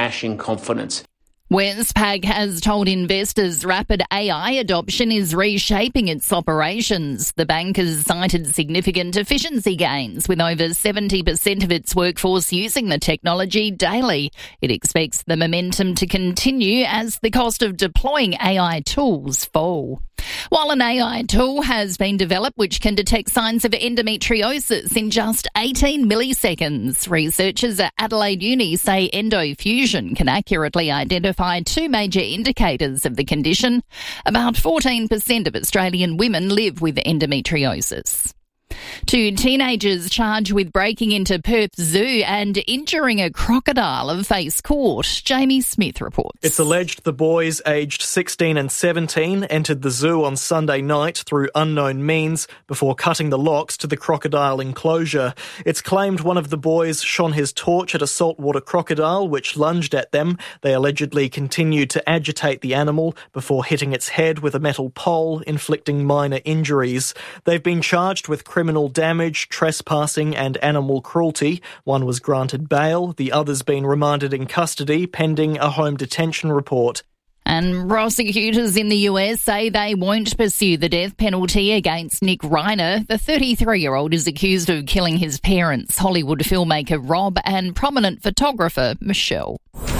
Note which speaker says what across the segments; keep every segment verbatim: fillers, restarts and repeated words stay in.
Speaker 1: crash in confidence.
Speaker 2: Westpac has told investors rapid A I adoption is reshaping its operations. The bank has cited significant efficiency gains, with over seventy percent of its workforce using the technology daily. It expects the momentum to continue as the cost of deploying A I tools fall. While an A I tool has been developed which can detect signs of endometriosis in just eighteen milliseconds, researchers at Adelaide Uni say EndoFusion can accurately identify two major indicators of the condition. About fourteen percent of Australian women live with endometriosis. Two teenagers charged with breaking into Perth Zoo and injuring a crocodile have faced court. Jamie Smith reports.
Speaker 3: It's alleged the boys, aged sixteen and seventeen, entered the zoo on Sunday night through unknown means before cutting the locks to the crocodile enclosure. It's claimed one of the boys shone his torch at a saltwater crocodile which lunged at them. They allegedly continued to agitate the animal before hitting its head with a metal pole, inflicting minor injuries. They've been charged with criminal damage, trespassing and animal cruelty. One was granted bail, the other's been remanded in custody pending a home detention report.
Speaker 2: And prosecutors in the U S say they won't pursue the death penalty against Nick Reiner. The thirty-three-year-old is accused of killing his parents, Hollywood filmmaker Rob and prominent photographer Michelle.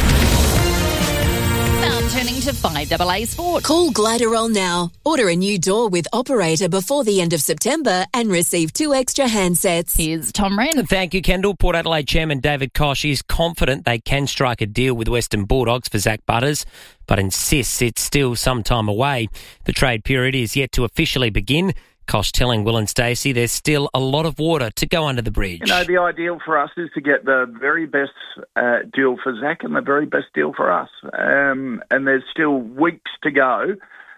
Speaker 2: Turning to five A A Sport.
Speaker 4: Call Gliderol now. Order a new door with Operator before the end of September and receive two extra handsets.
Speaker 2: Here's Tom Wren.
Speaker 5: Thank you, Kendall. Port Adelaide Chairman David Koch is confident they can strike a deal with Western Bulldogs for Zach Butters, but insists it's still some time away. The trade period is yet to officially begin. Koch telling Will and Stacey there's still a lot of water to go under the bridge.
Speaker 6: You know, the ideal for us is to get the very best uh, deal for Zach and the very best deal for us. Um, and there's still weeks to go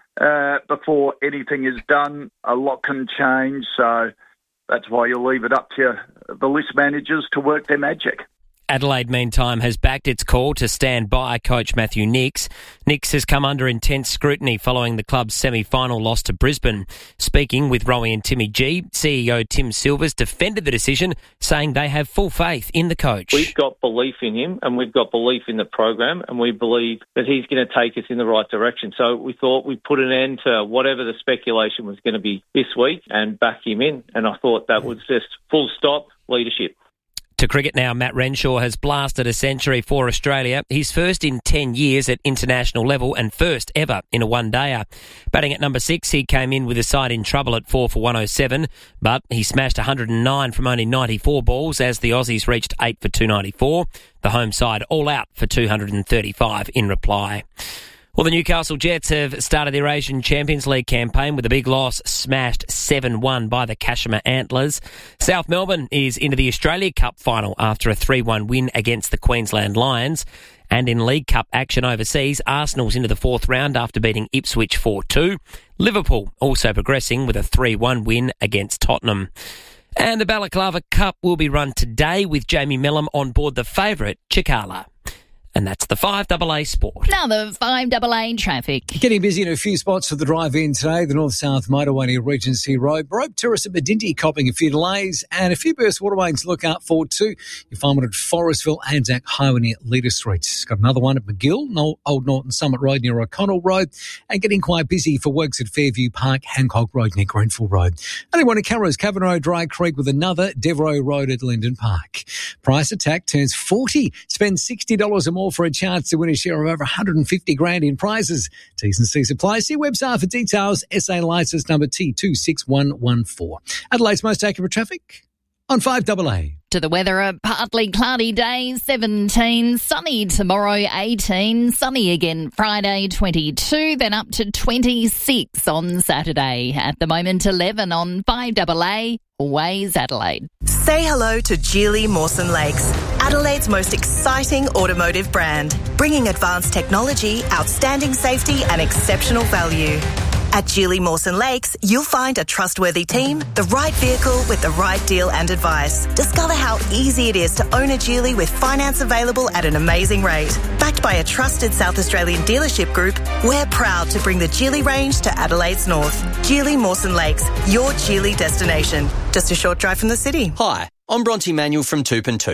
Speaker 6: uh, before anything is done. A lot can change, so that's why you'll leave it up to the list managers to work their magic.
Speaker 5: Adelaide, meantime, has backed its call to stand by coach Matthew Nicks. Nicks has come under intense scrutiny following the club's semi-final loss to Brisbane. Speaking with Rowie and Timmy G, C E O Tim Silvers defended the decision, saying they have full faith in the coach.
Speaker 7: We've got belief in him and we've got belief in the program and we believe that he's going to take us in the right direction. So we thought we'd put an end to whatever the speculation was going to be this week and back him in. And I thought that was just full stop leadership.
Speaker 5: To cricket now, Matt Renshaw has blasted a century for Australia, his first in ten years at international level and first ever in a one-dayer. Batting at number six, he came in with the side in trouble at four for one oh seven, but he smashed one hundred nine from only ninety-four balls as the Aussies reached eight for two ninety-four. The home side all out for two hundred thirty-five in reply. Well, the Newcastle Jets have started their Asian Champions League campaign with a big loss, smashed seven one by the Kashima Antlers. South Melbourne is into the Australia Cup final after a three one win against the Queensland Lions. And in League Cup action overseas, Arsenal's into the fourth round after beating Ipswich four two. Liverpool also progressing with a three one win against Tottenham. And the Balaclava Cup will be run today with Jamie Mellum on board the favourite, Chikala. And that's the five A A Sport.
Speaker 2: Now the five A A traffic.
Speaker 8: Getting busy in a few spots for the drive-in today. The north-south motorway near Regency Road. Baroque Terrace at Medindy copping a few delays. And a few burst waterways to look out for too. You'll find one at Forestville, Anzac Highway near Leader Street. Got another one at McGill, Old Norton Summit Road near O'Connell Road. And getting quite busy for works at Fairview Park, Hancock Road near Grenfell Road. Only one at Cameras, Kavanagh Dry Creek with another, Devereux Road at Linden Park. Price Attack turns forty. Spend sixty dollars or more for a chance to win a share of over one hundred fifty grand in prizes. T's and C's apply. See website for details. S A licence number T two six one one four. Adelaide's most accurate traffic on five A A.
Speaker 2: To the weather, a partly cloudy day, seventeen, sunny tomorrow, eighteen, sunny again Friday, twenty-two, then up to twenty-six on Saturday. At the moment, eleven on five A A, always Adelaide.
Speaker 9: Say hello to Geely Mawson Lakes, Adelaide's most exciting automotive brand, bringing advanced technology, outstanding safety and exceptional value. At Geely Mawson Lakes, you'll find a trustworthy team, the right vehicle with the right deal and advice. Discover how easy it is to own a Geely with finance available at an amazing rate. Backed by a trusted South Australian dealership group, we're proud to bring the Geely range to Adelaide's north. Geely Mawson Lakes, your Geely destination. Just a short drive from the city.
Speaker 10: Hi, I'm Bronte Manuel from Toop and Toop.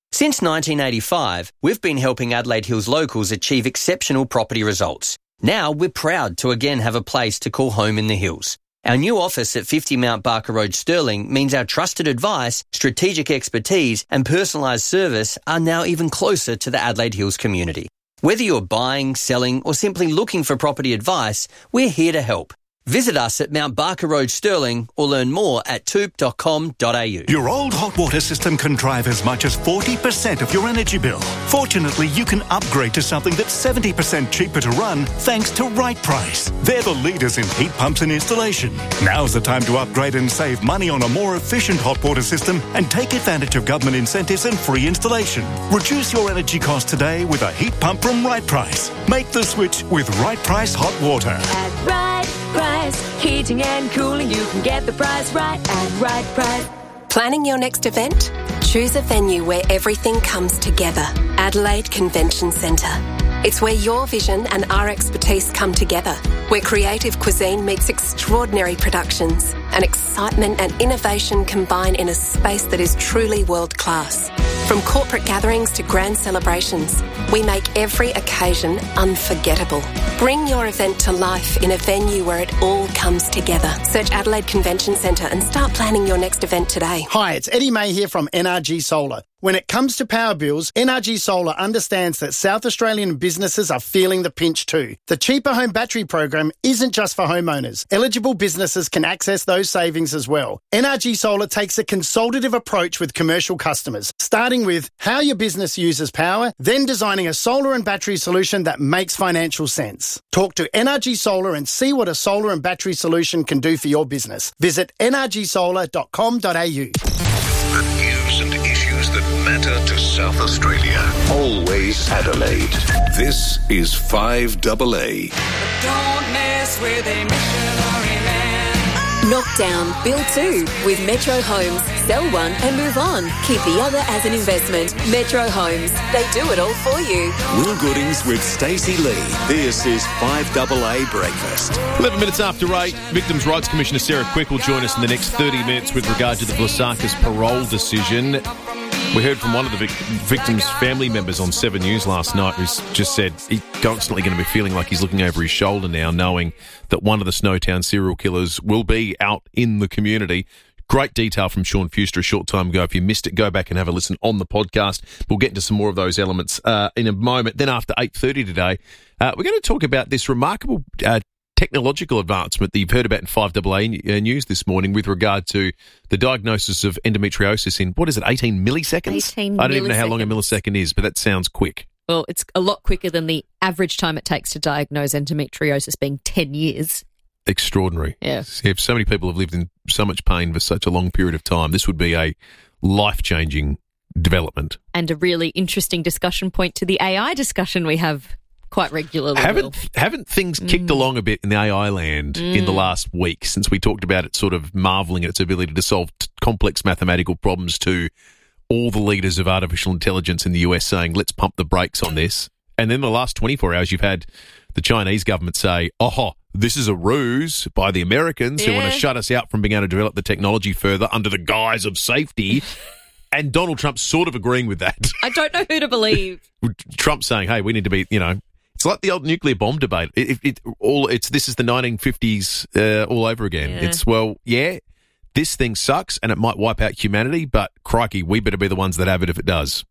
Speaker 1: Since nineteen eighty-five, we've been helping Adelaide Hills locals achieve exceptional property results. Now we're proud to again have a place to call home in the hills. Our new office at fifty Mount Barker Road, Stirling, means our trusted advice, strategic expertise and personalised service are now even closer to the Adelaide Hills community. Whether you're buying, selling or simply looking for property advice, we're here to help. Visit us at Mount Barker Road, Stirling, or learn more at toop dot com dot a u.
Speaker 10: Your old hot water system can drive as much as forty percent of your energy bill. Fortunately, you can upgrade to something that's seventy percent cheaper to run thanks to Right Price. They're the leaders in heat pumps and installation. Now's the time to upgrade and save money on a more efficient hot water system and take advantage of government incentives and free installation. Reduce your energy costs today with a heat pump from Right Price. Make the switch with Right Price Hot Water.
Speaker 11: At Right Price, heating and cooling, you can get the price right at Right Price.
Speaker 12: Planning your next event? Choose a venue where everything comes together. Adelaide Convention Centre. It's where your vision and our expertise come together, where creative cuisine meets extraordinary productions and excitement and innovation combine in a space that is truly world-class. From corporate gatherings to grand celebrations, we make every occasion unforgettable. Bring your event to life in a venue where it all comes together. Search Adelaide Convention Centre and start planning your next event today.
Speaker 13: Hi, it's Eddie May here from N R G Solar. When it comes to power bills, N R G Solar understands that South Australian businesses are feeling the pinch too. The Cheaper Home Battery program isn't just for homeowners. Eligible businesses can access those savings as well. N R G Solar takes a consultative approach with commercial customers, starting with how your business uses power, then designing a solar and battery solution that makes financial sense. Talk to N R G Solar and see what a solar and battery solution can do for your business. Visit n r g solar dot com dot a u.
Speaker 14: The news and issues that matter to South Australia. Always Adelaide. This is five A A.
Speaker 11: Don't mess with a missionary man.
Speaker 4: Knock down, build two with Metro Homes. Sell one and move on. Keep the other as an investment. Metro Homes. They do it all for you.
Speaker 14: Will Goodings with Stacey Lee. This is five A A Breakfast.
Speaker 15: eleven minutes after eight, Victims' Rights Commissioner Sarah Quick will join us in the next thirty minutes with regard to the Vlasakis parole decision. We heard from one of the vic- victims' family members on Seven News last night who's just said he's constantly going to be feeling like he's looking over his shoulder now, knowing that one of the Snowtown serial killers will be out in the community. Great detail from Sean Fuster a short time ago. If you missed it, go back and have a listen on the podcast. We'll get into some more of those elements uh, in a moment. Then after eight thirty today, uh, we're going to talk about this remarkable uh, technological advancement that you've heard about in five A A News this morning with regard to the diagnosis of endometriosis in, what is it, eighteen milliseconds?
Speaker 16: eighteen
Speaker 15: I don't even know how
Speaker 16: milliseconds.
Speaker 15: long a millisecond is, but that sounds quick.
Speaker 16: Well, it's a lot quicker than the average time it takes to diagnose endometriosis being ten years.
Speaker 15: Extraordinary.
Speaker 16: Yeah.
Speaker 15: If so many people have lived in so much pain for such a long period of time, this would be a life-changing development.
Speaker 16: And a really interesting discussion point to the A I discussion we have quite regularly.
Speaker 15: Haven't
Speaker 16: Will.
Speaker 15: haven't things kicked
Speaker 16: Mm.
Speaker 15: along a bit in the A I land in the
Speaker 16: Mm.
Speaker 15: last week since we talked about it sort of marvelling at its ability to solve t- complex mathematical problems to all the leaders of artificial intelligence in the U S saying, let's pump the brakes on this. And then the last twenty-four hours, you've had the Chinese government say, oh, this is a ruse by the Americans who want
Speaker 16: Yeah.
Speaker 15: to shut us out from being able to develop the technology further under the guise of safety. And Donald Trump sort of agreeing with that.
Speaker 16: I don't know who to believe.
Speaker 15: Trump saying, hey, we need to be, you know, it's like the old nuclear bomb debate. It, it, it all it's this is the nineteen fifties uh, all over again.
Speaker 16: Yeah.
Speaker 15: It's, well, yeah, this thing sucks and it might wipe out humanity, but crikey, we better be the ones that have it if it does.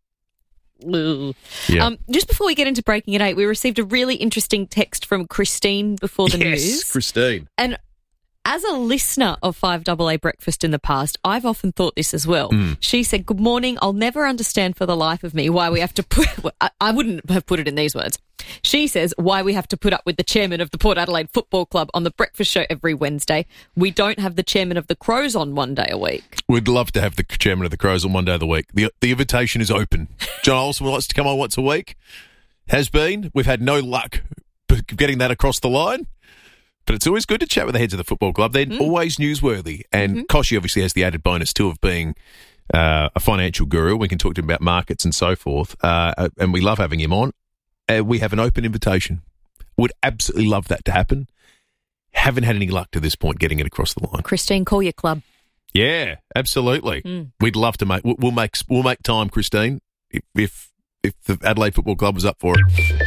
Speaker 16: Ooh.
Speaker 15: Yeah.
Speaker 16: Um, just before we get into Breaking at eight, we received a really interesting text from Christine before the
Speaker 15: yes,
Speaker 16: news.
Speaker 15: Christine.
Speaker 16: And as a listener of five A A Breakfast in the past, I've often thought this as well.
Speaker 15: Mm.
Speaker 16: She said, good morning, I'll never understand for the life of me why we have to put... I, I wouldn't have put it in these words. She says, why we have to put up with the chairman of the Port Adelaide Football Club on the breakfast show every Wednesday. We don't have the chairman of the Crows on one day a week.
Speaker 15: We'd love to have the chairman of the Crows on one day of the week. The, the invitation is open. John Olsen wants to come on once a week. Has been. We've had no luck getting that across the line. But it's always good to chat with the heads of the football club. They're mm. always newsworthy. And mm-hmm. Koshy obviously has the added bonus, too, of being uh, a financial guru. We can talk to him about markets and so forth. Uh, and we love having him on. Uh, we have an open invitation. Would absolutely love that to happen. Haven't had any luck to this point getting it across the line.
Speaker 16: Christine, call your club.
Speaker 15: Yeah, absolutely. Mm. We'd love to make. We'll make. We'll make time, Christine. if if, if the Adelaide Football Club was up for it.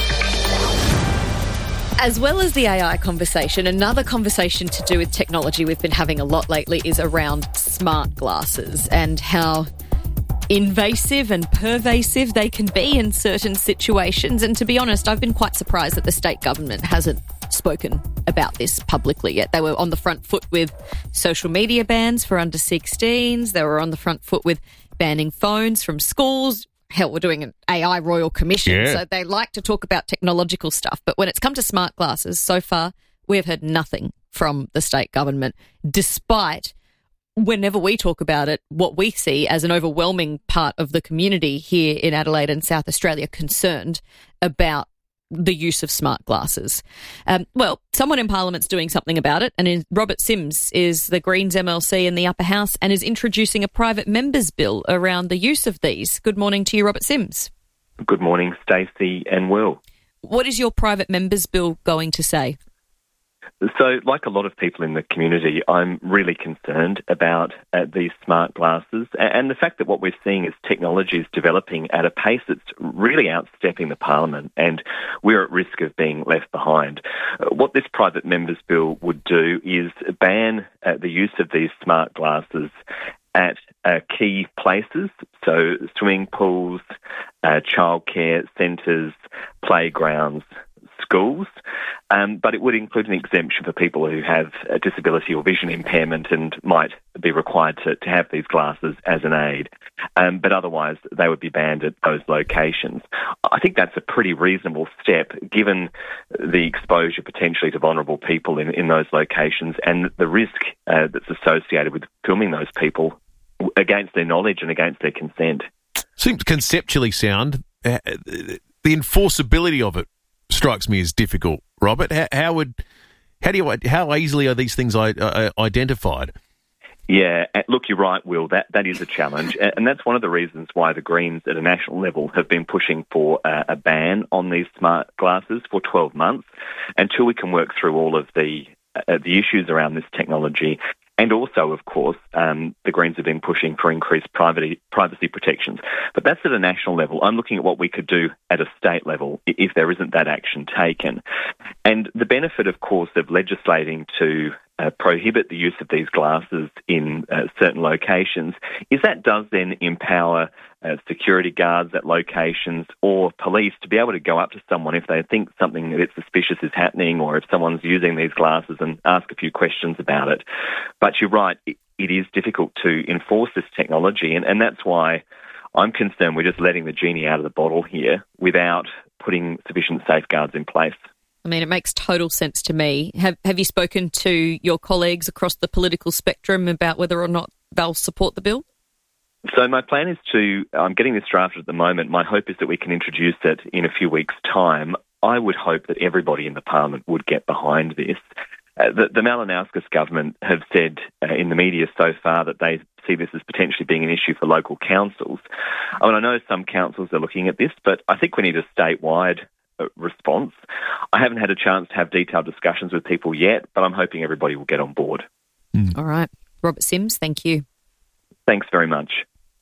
Speaker 16: As well as the A I conversation, another conversation to do with technology we've been having a lot lately is around smart glasses and how invasive and pervasive they can be in certain situations. And to be honest, I've been quite surprised that the state government hasn't spoken about this publicly yet. They were on the front foot with social media bans for under sixteens. They were on the front foot with banning phones from schools. Hell, we're doing an A I Royal Commission,
Speaker 15: Yeah.
Speaker 16: so they like to talk about technological stuff. But when it's come to smart glasses, so far, we have heard nothing from the state government, despite whenever we talk about it, what we see as an overwhelming part of the community here in Adelaide and South Australia concerned about the use of smart glasses. Um, well, someone in Parliament's doing something about it, and is Robert Sims is the Greens M L C in the upper house and is introducing a private members bill around the use of these. Good morning to you, Robert Sims.
Speaker 17: Good morning, Stacey and Will.
Speaker 16: What is your private members bill going to say?
Speaker 17: So, like a lot of people in the community, I'm really concerned about uh, these smart glasses and, and the fact that what we're seeing is technology is developing at a pace that's really outstepping the Parliament, and we're at risk of being left behind. Uh, what this private members bill would do is ban uh, the use of these smart glasses at uh, key places, so swimming pools, uh, childcare centres, playgrounds, schools, um, but it would include an exemption for people who have a disability or vision impairment and might be required to, to have these glasses as an aid. Um, but otherwise, they would be banned at those locations. I think that's a pretty reasonable step, given the exposure potentially to vulnerable people in, in those locations and the risk uh, that's associated with filming those people against their knowledge and against their consent.
Speaker 15: Seems conceptually sound. Uh, the enforceability of it strikes me as difficult, Robert. How, how would, how do you, how easily are these things uh, identified?
Speaker 17: Yeah, look, you're right, Will. That that is a challenge, and that's one of the reasons why the Greens at a national level have been pushing for uh, a ban on these smart glasses for twelve months until we can work through all of the uh, the issues around this technology. And also, of course, um, the Greens have been pushing for increased privacy, privacy protections. But that's at a national level. I'm looking at what we could do at a state level if there isn't that action taken. And the benefit, of course, of legislating to uh, prohibit the use of these glasses in uh, certain locations is that does then empower uh, security guards at locations or police to be able to go up to someone if they think something a bit suspicious is happening or if someone's using these glasses and ask a few questions about it. But you're right, it, it is difficult to enforce this technology, and, and that's why I'm concerned we're just letting the genie out of the bottle here without putting sufficient safeguards in place.
Speaker 16: I mean, it makes total sense to me. Have Have you spoken to your colleagues across the political spectrum about whether or not they'll support the bill?
Speaker 17: So my plan is to, I'm getting this drafted at the moment, my hope is that we can introduce it in a few weeks' time. I would hope that everybody in the Parliament would get behind this. Uh, the, the Malinauskas government have said uh, in the media so far that they see this as potentially being an issue for local councils. I mean, I know some councils are looking at this, but I think we need a statewide uh, response. I haven't had a chance to have detailed discussions with people yet, but I'm hoping everybody will get on board.
Speaker 16: Mm. All right. Robert Sims, thank you.
Speaker 17: Thanks very much.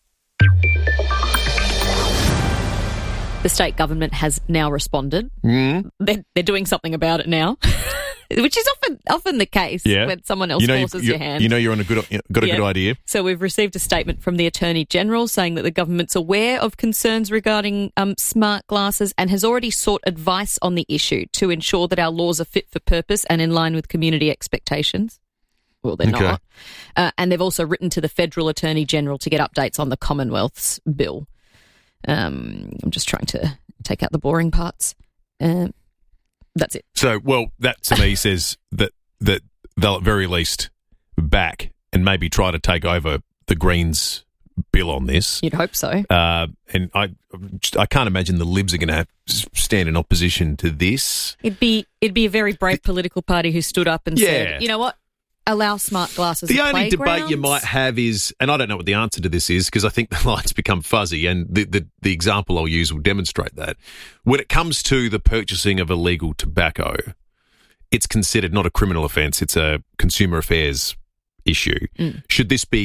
Speaker 16: The state government has now responded.
Speaker 15: Mm.
Speaker 16: They're, they're doing something about it now, which is often often the case
Speaker 15: yeah.
Speaker 16: when someone else
Speaker 15: you know
Speaker 16: forces your hand.
Speaker 15: You know you're on a good got a
Speaker 16: yeah.
Speaker 15: good idea.
Speaker 16: So we've received a statement from the Attorney General saying that the government's aware of concerns regarding um, smart glasses and has already sought advice on the issue to ensure that our laws are fit for purpose and in line with community expectations. Well, they're
Speaker 15: okay.
Speaker 16: not. Uh, and they've also written to the Federal Attorney General to get updates on the Commonwealth's bill. Um, I'm just trying to take out the boring parts. Um, that's it.
Speaker 15: So, well, that to me says that that they'll at very least back and maybe try to take over the Greens bill on this.
Speaker 16: You'd hope so.
Speaker 15: Uh, and I, I can't imagine the Libs are going to have stand in opposition to this.
Speaker 16: It'd be it'd be a very brave political party who stood up and
Speaker 15: yeah.
Speaker 16: said, you know what? Allow smart glasses.
Speaker 15: The
Speaker 16: at
Speaker 15: only
Speaker 16: playgrounds.
Speaker 15: debate you might have is, and I don't know what the answer to this is because I think the lines become fuzzy, and the, the, the example I'll use will demonstrate that. When it comes to the purchasing of illegal tobacco, it's considered not a criminal offence, it's a consumer affairs issue.
Speaker 16: Mm.
Speaker 15: Should this be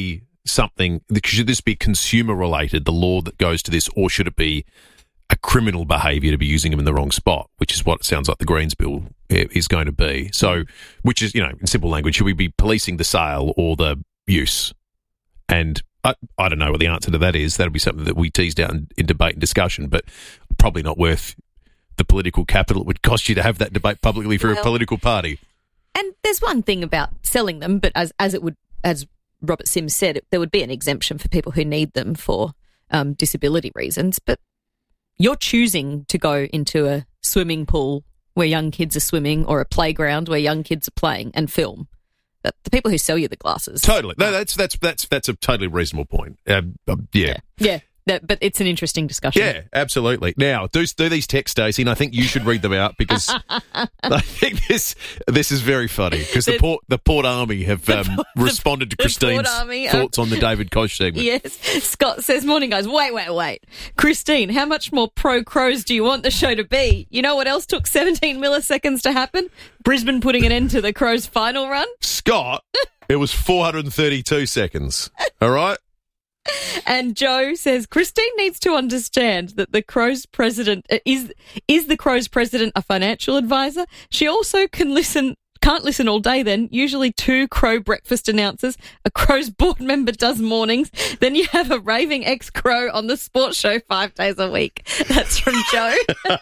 Speaker 15: something, should this be consumer related, the law that goes to this, or should it be a criminal behaviour to be using them in the wrong spot, which is what it sounds like the Greens bill is going to be. So, which is, you know, in simple language, should we be policing the sale or the use? And I, I don't know what the answer to that is. That'll be something that we teased out in, in debate and discussion, but probably not worth the political capital it would cost you to have that debate publicly for well, a political party.
Speaker 16: And there's one thing about selling them, but as as it would, as Robert Sims said, there would be an exemption for people who need them for um, disability reasons. But you're choosing to go into a swimming pool where young kids are swimming or a playground where young kids are playing and film. The, the people who sell you the glasses.
Speaker 15: Totally. No, that's that's that's that's a totally reasonable point. Uh, uh, yeah.
Speaker 16: Yeah. yeah. That, but it's an interesting discussion.
Speaker 15: Yeah, absolutely. Now, do do these texts, Stacey, and I think you should read them out because I think this this is very funny because the, the Port the Port Army have um, the, responded to Christine's Army, thoughts um, on the David Koch segment.
Speaker 16: Yes. Scott says, morning, guys. Wait, wait, wait. Christine, how much more pro-Crows do you want the show to be? You know what else took seventeen milliseconds to happen? Brisbane putting an end to the Crows' final run?
Speaker 15: Scott, it was four hundred thirty-two seconds. All right?
Speaker 16: And Joe says Christine needs to understand that the Crows president uh, is is the Crows president a financial advisor. She also can listen can't listen all day. Then usually two Crow breakfast announcers, a Crows board member does mornings. Then you have a raving ex Crow on the sports show five days a week. That's from Joe.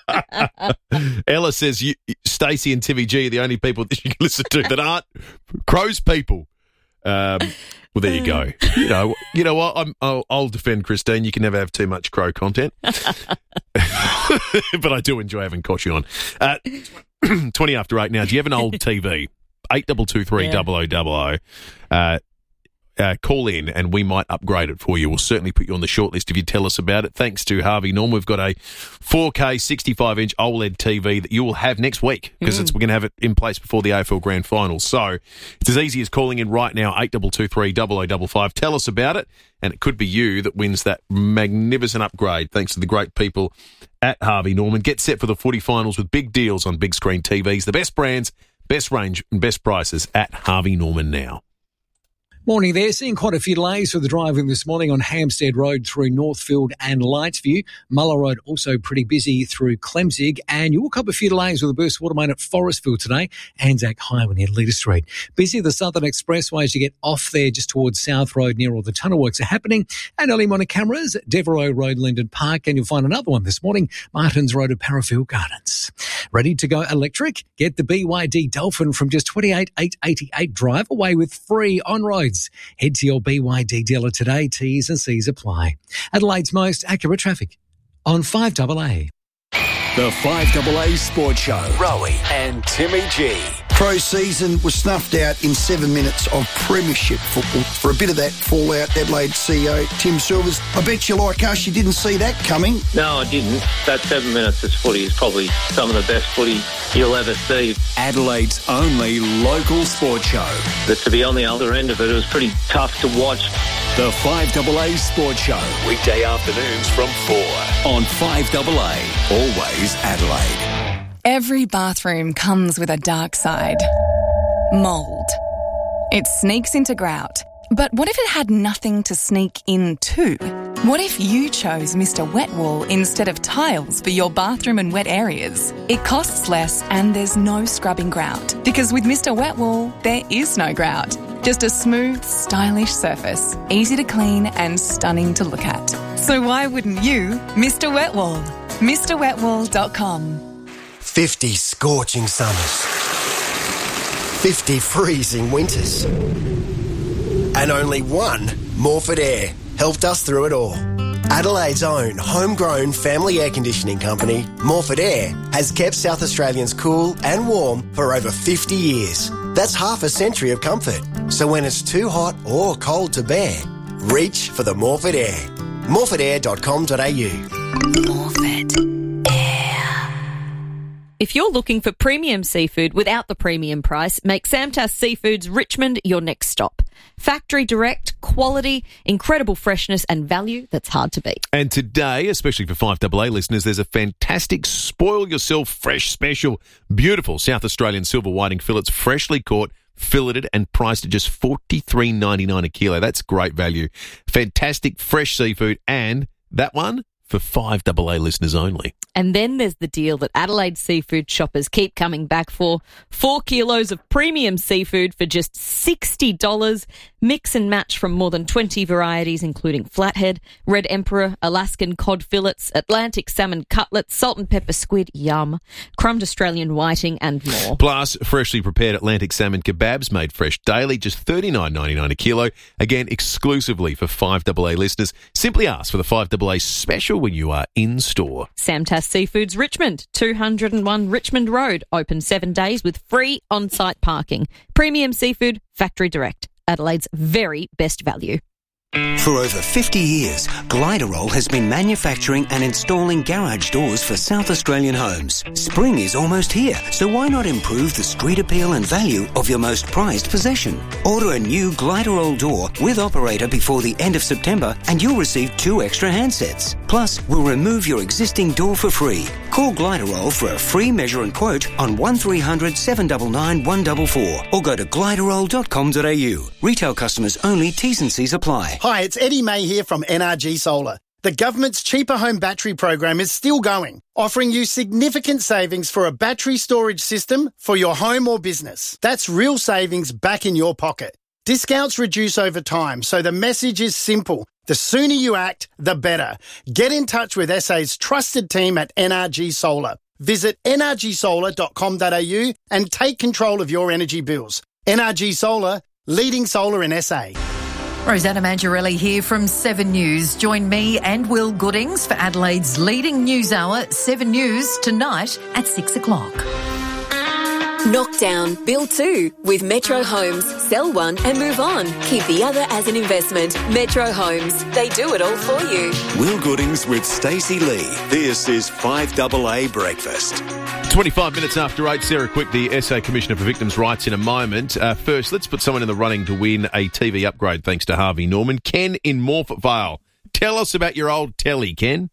Speaker 15: Ella says you, Stacey and Timmy G are the only people that you can listen to that aren't Crows people. Um, well, there you go. You know, you know what? I'm, I'll, I'll defend Christine. You can never have too much Crow content, but I do enjoy having Kochie on. Uh, Twenty after eight now. Do you have an old T V? Eight double two three double o double o. Uh, uh, call in and we might upgrade it for you. We'll certainly put you on the shortlist if you tell us about it. Thanks to Harvey Norman, we've got a four K sixty-five inch OLED T V that you will have next week because mm. we're going to have it in place before the A F L Grand Final. So it's as easy as calling in right now, eight two two three double o double five. Tell us about it, and it could be you that wins that magnificent upgrade thanks to the great people at Harvey Norman. Get set for the footy finals with big deals on big screen T Vs. The best brands, best range and best prices at Harvey Norman now.
Speaker 8: Morning there. Seeing quite a few delays for the driving this morning on Hampstead Road through Northfield and Lightsview. Muller Road also pretty busy through Clemzig. And you will cop a few delays with a burst water main at Forestville today. Anzac Highway near Leader Street. Busy the Southern Expressway as you get off there just towards South Road near all the tunnel works are happening. And early morning cameras, Devereux Road, Linden Park. And you'll find another one this morning, Martins Road at Parafield Gardens. Ready to go electric? Get the B Y D Dolphin from just twenty-eight thousand eight hundred eighty-eight. Drive away with free on-roads. Head to your B Y D dealer today. T's and C's apply. Adelaide's most accurate traffic on five A A.
Speaker 18: The five A A Sports Show. Rowie and Timmy G.
Speaker 19: Pro season was snuffed out in seven minutes of premiership football. For a bit of that fallout, Adelaide C E O Tim Silvers, I bet you like us, you didn't see that coming.
Speaker 7: No, I didn't. That seven minutes of footy is probably some of the best footy you'll ever see.
Speaker 18: Adelaide's only local sports show.
Speaker 7: But to be on the other end of it, it was pretty tough to watch.
Speaker 18: The five A A Sports Show. Weekday afternoons from four on five A A. Always Adelaide.
Speaker 20: Every bathroom comes with a dark side. Mould. It sneaks into grout. But what if it had nothing to sneak into? What if you chose Mister Wet Wool instead of tiles for your bathroom and wet areas? It costs less and there's no scrubbing grout. Because with Mister Wet Wool, there is no grout. Just a smooth, stylish surface. Easy to clean and stunning to look at. So why wouldn't you, Mister Wet Wool? Mr Wet Wool dot com.
Speaker 21: fifty scorching summers, fifty freezing winters, and only one Morford Air helped us through it all. Adelaide's own homegrown family air conditioning company, Morford Air, has kept South Australians cool and warm for over fifty years. That's half a century of comfort. So when it's too hot or cold to bear, reach for the Morford Air. morford air dot com dot a u.
Speaker 20: Morford.
Speaker 16: If you're looking for premium seafood without the premium price, make Samtas Seafoods Richmond your next stop. Factory direct, quality, incredible freshness and value that's hard to beat.
Speaker 15: And today, especially for five A A listeners, there's a fantastic Spoil Yourself Fresh special. Beautiful South Australian silver whiting fillets, freshly caught, filleted and priced at just forty-three ninety-nine a kilo. That's great value. Fantastic fresh seafood, and that one for five double A listeners only.
Speaker 16: And then there's the deal that Adelaide seafood shoppers keep coming back for. Four kilos of premium seafood for just sixty dollars. Mix and match from more than twenty varieties, including flathead, red emperor, Alaskan cod fillets, Atlantic salmon cutlets, salt and pepper squid, yum, crumbed Australian whiting, and more.
Speaker 15: Plus, freshly prepared Atlantic salmon kebabs made fresh daily, just thirty-nine ninety-nine a kilo. Again, exclusively for five double A listeners. Simply ask for the five double A special when you are in store.
Speaker 16: Samtas Seafoods Richmond, two oh one Richmond Road, open seven days with free on-site parking. Premium seafood, factory direct. Adelaide's very best value.
Speaker 3: For over fifty years, Gliderol has been manufacturing and installing garage doors for South Australian homes. Spring is almost here, so why not improve the street appeal and value of your most prized possession? Order a new Gliderol door with operator before the end of September and you'll receive two extra handsets. Plus, we'll remove your existing door for free. Call Gliderol for a free measure and quote on one three hundred seven nine nine one four four or go to gliderol dot com dot a u. Retail customers only, T's and C's apply.
Speaker 13: Hi, it's Eddie May here from N R G Solar. The government's Cheaper Home Battery program is still going, offering you significant savings for a battery storage system for your home or business. That's real savings back in your pocket. Discounts reduce over time, so the message is simple. The sooner you act, the better. Get in touch with S A's trusted team at N R G Solar. Visit n r g solar dot com dot a u and take control of your energy bills. N R G Solar, leading solar in S A.
Speaker 22: Rosanna Mangiarelli here from Seven News. Join me and Will Goodings for Adelaide's leading news hour, Seven News, tonight at six o'clock.
Speaker 4: Knock down, build two with Metro Homes. Sell one and move on. Keep the other as an investment. Metro Homes. They do it all for you.
Speaker 18: Will Goodings with Stacey Lee. This is five double A Breakfast.
Speaker 15: twenty-five minutes after eight, Sarah Quick, the S A Commissioner for Victims' Rights, in a moment. Uh, first, let's put someone in the running to win a T V upgrade thanks to Harvey Norman. Ken in Morphett Vale. Tell us about your old telly, Ken.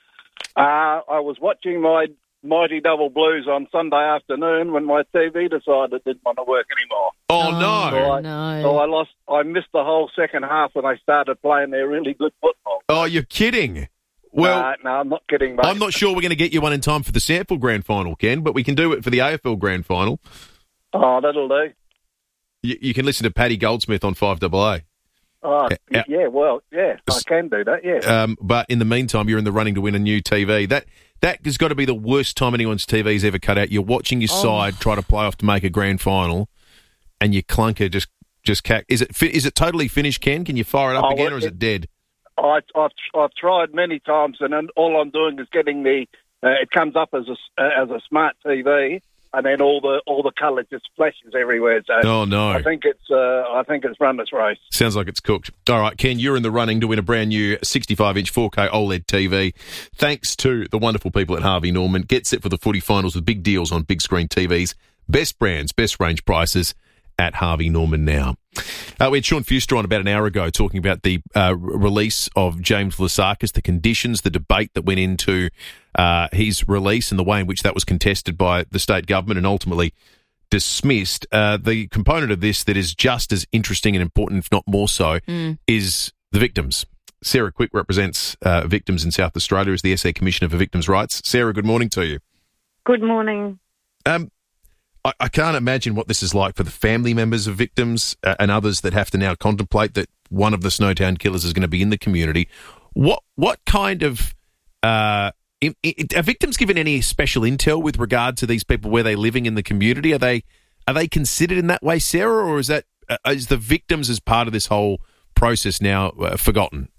Speaker 23: Uh, I was watching my Mighty Double Blues on Sunday afternoon when my T V decided it didn't want to work anymore.
Speaker 15: Oh, no.
Speaker 23: So I,
Speaker 16: no.
Speaker 23: So I lost. I missed the whole second half when they started playing their really good football.
Speaker 15: Oh, you're kidding. Well,
Speaker 23: uh, no, I'm not kidding, mate.
Speaker 15: I'm not sure we're going to get you one in time for the Sample Grand Final, Ken, but we can do it for the A F L Grand Final.
Speaker 23: Oh, that'll do.
Speaker 15: You, you can listen to Paddy Goldsmith on five double A.
Speaker 23: Oh,
Speaker 15: Uh,
Speaker 23: yeah, well, yeah, I can do that, yeah.
Speaker 15: Um, but in the meantime, you're in the running to win a new T V. That that has got to be the worst time anyone's T V's ever cut out. You're watching your
Speaker 23: Oh.
Speaker 15: side try to play off to make a grand final, and your clunker just just cack. Is it fi- is it totally finished, Ken? Can you fire it up
Speaker 23: Oh,
Speaker 15: again,
Speaker 23: well,
Speaker 15: or is it dead?
Speaker 23: I, I've I've tried many times, and then all I'm doing is getting the. Uh, it comes up as a uh, as a smart T V, and then all the all the colour just flashes everywhere. So
Speaker 15: Oh, no.
Speaker 23: I think it's uh, I think it's run its race.
Speaker 15: Sounds like it's cooked. All right, Ken, you're in the running to win a brand new sixty-five inch four K OLED T V. Thanks to the wonderful people at Harvey Norman. Get set for the footy finals with big deals on big screen T Vs. Best brands, best range prices at Harvey Norman now. Uh, we had Sean Fuster on about an hour ago talking about the uh, release of James Vlasakis, the conditions, the debate that went into uh, his release and the way in which that was contested by the state government and ultimately dismissed. Uh, the component of this that is just as interesting and important, if not more so,
Speaker 16: Mm.
Speaker 15: is the victims. Sarah Quick represents uh, victims in South Australia as the S A Commissioner for Victims' Rights. Sarah, good morning to you.
Speaker 24: Good morning.
Speaker 15: Um, I, I can't imagine what this is like for the family members of victims uh, and others that have to now contemplate that one of the Snowtown killers is going to be in the community. What what kind of uh, i i are victims given any special intel with regard to these people, where they're living in the community? Are they are they considered in that way, Sarah, or is that uh, is the victims as part of this whole process now uh, forgotten?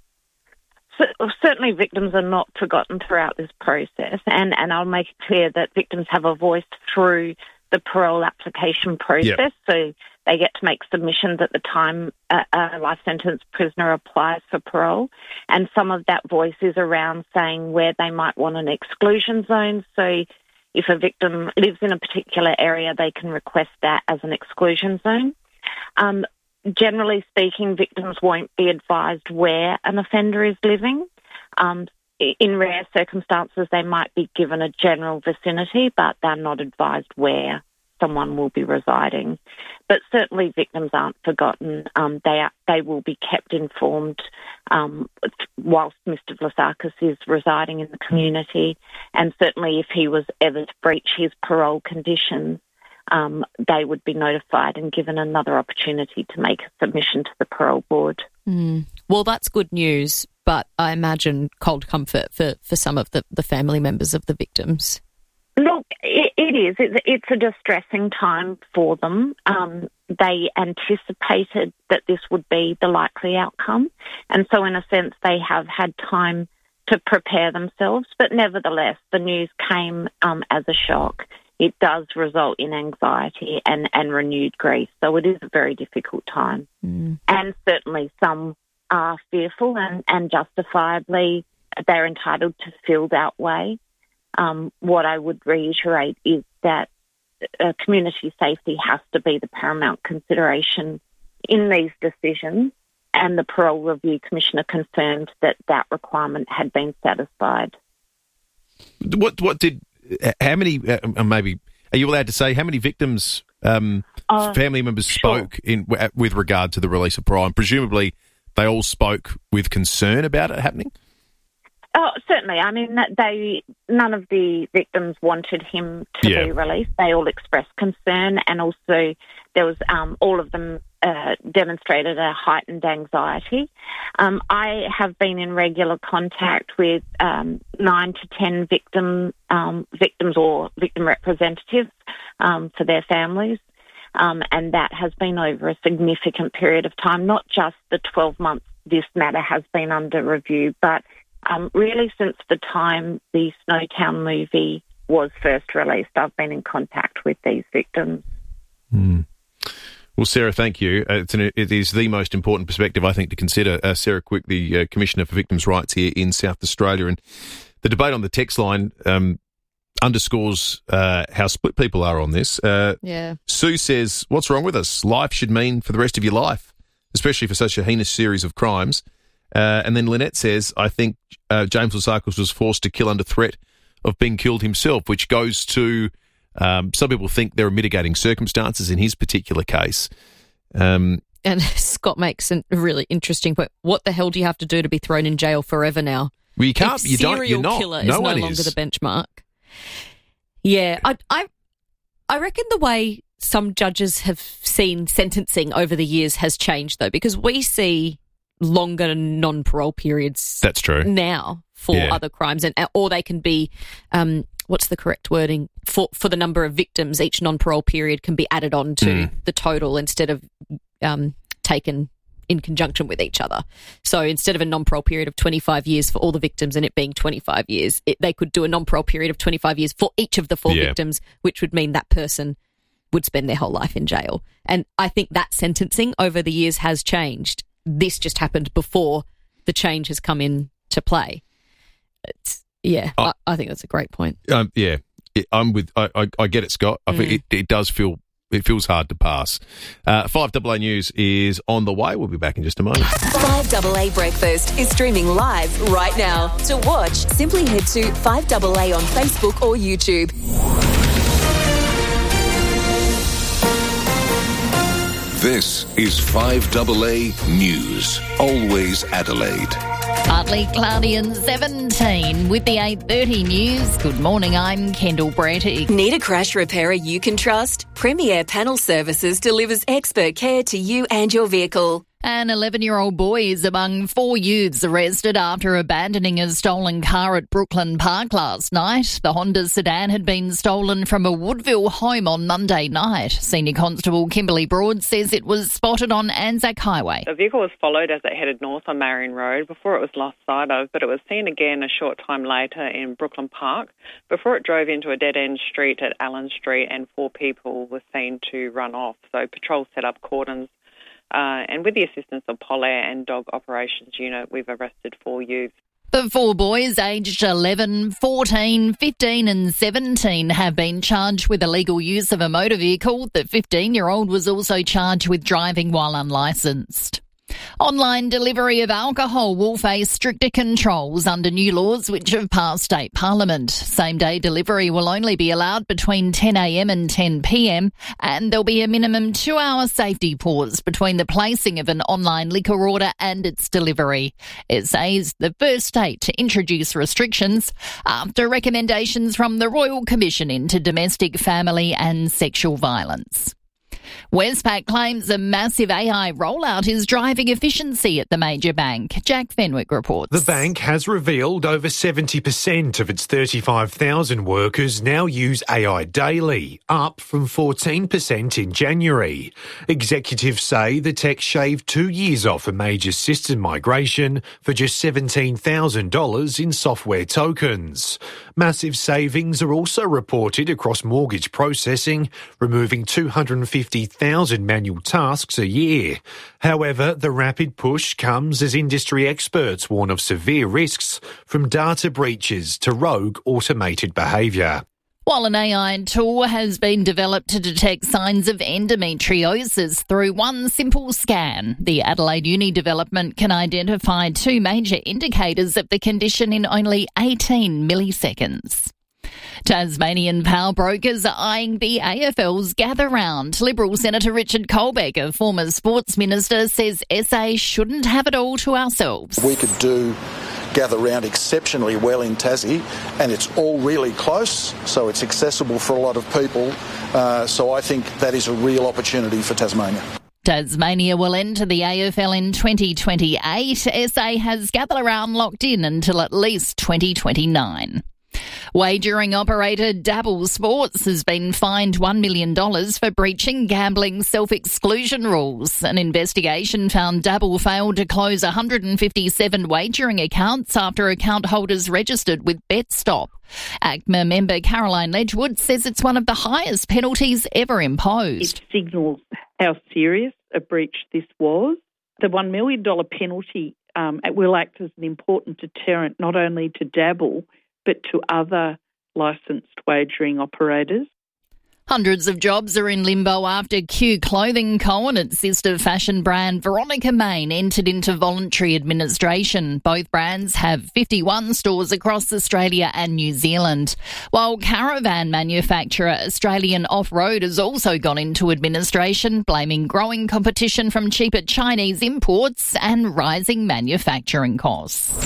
Speaker 24: Certainly victims are not forgotten throughout this process, and, and I'll make it clear that victims have a voice through the parole application process,
Speaker 25: Yep.
Speaker 24: so they get to make submissions at the time a, a life sentence prisoner applies for parole, and some of that voice is around saying where they might want an exclusion zone. So if a victim lives in a particular area, they can request that as an exclusion zone. Um, generally speaking, victims won't be advised where an offender is living. Um, in rare circumstances, they might be given a general vicinity, but they're not advised where. someone will be residing. But certainly victims aren't forgotten. Um, they are, they will be kept informed um, whilst Mister Vlasakis is residing in the community. And certainly if he was ever to breach his parole conditions, um, they would be notified and given another opportunity to make a submission to the parole board.
Speaker 16: Mm. Well, that's good news, but I imagine cold comfort for, for some of the, the family members of the victims.
Speaker 24: Look, it, it is. It's, it's a distressing time for them. Um, they anticipated that this would be the likely outcome. And so in a sense, they have had time to prepare themselves. But nevertheless, the news came um, as a shock. It does result in anxiety and, and renewed grief. So it is a very difficult time.
Speaker 16: Mm.
Speaker 24: And certainly some are fearful and, and justifiably they're entitled to feel that way. Um, what I would reiterate is that uh, community safety has to be the paramount consideration in these decisions, and the Parole Review Commissioner confirmed that that requirement had been satisfied.
Speaker 15: What what did, how many, uh, maybe, are you allowed to say how many victims, um,
Speaker 24: uh,
Speaker 15: family members
Speaker 24: sure.
Speaker 15: spoke in with regard to the release of parole? And presumably they all spoke with concern about it happening?
Speaker 24: Oh, certainly. I mean, they none of the victims wanted him to
Speaker 15: Yeah.
Speaker 24: be released. They all expressed concern, and also there was um, all of them uh, demonstrated a heightened anxiety. Um, I have been in regular contact with um, nine to ten victim um, victims or victim representatives um, for their families. Um, and that has been over a significant period of time, not just the twelve months this matter has been under review, but Um, really, since the time the Snowtown movie was first released, I've been in contact with these victims.
Speaker 15: Mm. Well, Sarah, thank you. Uh, it's an, it is the most important perspective, I think, to consider. Uh, Sarah Quick, the uh, Commissioner for Victims' Rights here in South Australia. And the debate on the text line um, underscores uh, how split people are on this. Uh,
Speaker 16: Yeah.
Speaker 15: Sue says, what's wrong with us? Life should mean for the rest of your life, especially for such a heinous series of crimes. Uh, and then Lynette says, I think uh, James Vlasakis was forced to kill under threat of being killed himself, which goes to um, some people think there are mitigating circumstances in his particular case. Um,
Speaker 16: And Scott makes a really interesting point. What the hell do you have to do to be thrown in jail forever now?
Speaker 15: well, you can't,
Speaker 16: If
Speaker 15: you don't, you're
Speaker 16: serial
Speaker 15: not.
Speaker 16: killer
Speaker 15: no
Speaker 16: is no
Speaker 15: one
Speaker 16: longer
Speaker 15: is.
Speaker 16: the benchmark. Yeah, I, I, I reckon the way some judges have seen sentencing over the years has changed, though, because we see longer non-parole periods.
Speaker 15: That's true.
Speaker 16: Now for
Speaker 15: Yeah.
Speaker 16: other crimes, and or they can be, um, what's the correct wording for for the number of victims? Each non-parole period can be added on to
Speaker 15: Mm.
Speaker 16: the total instead of um, taken in conjunction with each other. So instead of a non-parole period of twenty-five years for all the victims and it being twenty-five years, it, they could do a non-parole period of twenty-five years for each of the four
Speaker 15: Yeah.
Speaker 16: victims, which would mean that person would spend their whole life in jail. And I think that sentencing over the years has changed. This just happened before the change has come into play. It's, yeah,
Speaker 15: Oh.
Speaker 16: I, I think that's a great point.
Speaker 15: Um, yeah, it, I'm with. I, I, I get it, Scott. I think
Speaker 16: Mm.
Speaker 15: it, it does feel. It feels hard to pass. Uh, five A A News is on the way. We'll be back in just a moment.
Speaker 4: five A A Breakfast is streaming live right now. To watch, simply head to five A A on Facebook or YouTube.
Speaker 14: This is five A A News. Always Adelaide.
Speaker 2: Partly cloudy and seventeen with the eight thirty news. Good morning, I'm Kendall Bratty.
Speaker 4: Need a crash repairer you can trust? Premier Panel Services delivers expert care to you and your vehicle.
Speaker 2: An eleven-year-old boy is among four youths arrested after abandoning a stolen car at Brooklyn Park last night. The Honda sedan had been stolen from a Woodville home on Monday night. Senior Constable Kimberly Broad says it was spotted on Anzac Highway.
Speaker 5: The vehicle was followed as it headed north on Marion Road before it was lost sight of, but it was seen again a short time later in Brooklyn Park before it drove into a dead-end street at Allen Street and four people were seen to run off. So patrol set up cordons. Uh, and with the assistance of Polair and Dog Operations Unit, we've arrested four youths.
Speaker 2: The four boys aged eleven, fourteen, fifteen and seventeen have been charged with illegal use of a motor vehicle. The fifteen-year-old was also charged with driving while unlicensed. Online delivery of alcohol will face stricter controls under new laws which have passed state parliament. Same-day delivery will only be allowed between ten a m and ten p m, and there'll be a minimum two-hour safety pause between the placing of an online liquor order and its delivery. S A is the first state to introduce restrictions after recommendations from the Royal Commission into Domestic, Family and Sexual Violence. Westpac claims a massive A I rollout is driving efficiency at the major bank. Jack Fenwick reports.
Speaker 1: The bank has revealed over seventy percent of its thirty-five thousand workers now use A I daily, up from fourteen percent in January. Executives say the tech shaved two years off a major system migration for just seventeen thousand dollars in software tokens. Massive savings are also reported across mortgage processing, removing two hundred fifty thousand manual tasks a year. However, the rapid push comes as industry experts warn of severe risks from data breaches to rogue automated behaviour.
Speaker 2: While an A I tool has been developed to detect signs of endometriosis through one simple scan, the Adelaide Uni development can identify two major indicators of the condition in only eighteen milliseconds. Tasmanian power brokers are eyeing the A F L's gather round. Liberal Senator Richard Colbeck, a former sports minister, says S A shouldn't have it all to ourselves.
Speaker 6: We could do gather round exceptionally well in Tassie, and it's all really close, so it's accessible for a lot of people. Uh, so I think that is a real opportunity for Tasmania.
Speaker 2: Tasmania will enter the A F L in twenty twenty-eight. S A has gather round locked in until at least twenty twenty-nine. Wagering operator Dabble Sports has been fined one million dollars for breaching gambling self-exclusion rules. An investigation found Dabble failed to close one hundred fifty-seven wagering accounts after account holders registered with BetStop. A C M A member Caroline Ledgewood says it's one of the highest penalties ever imposed.
Speaker 9: It signals how serious a breach this was. The one million dollars penalty um, will act as an important deterrent not only to Dabble but to other licensed wagering operators.
Speaker 2: Hundreds of jobs are in limbo after Q Clothing Co and its sister fashion brand Veronica Main entered into voluntary administration. Both brands have fifty-one stores across Australia and New Zealand. While caravan manufacturer Australian Off-Road has also gone into administration, blaming growing competition from cheaper Chinese imports and rising manufacturing costs.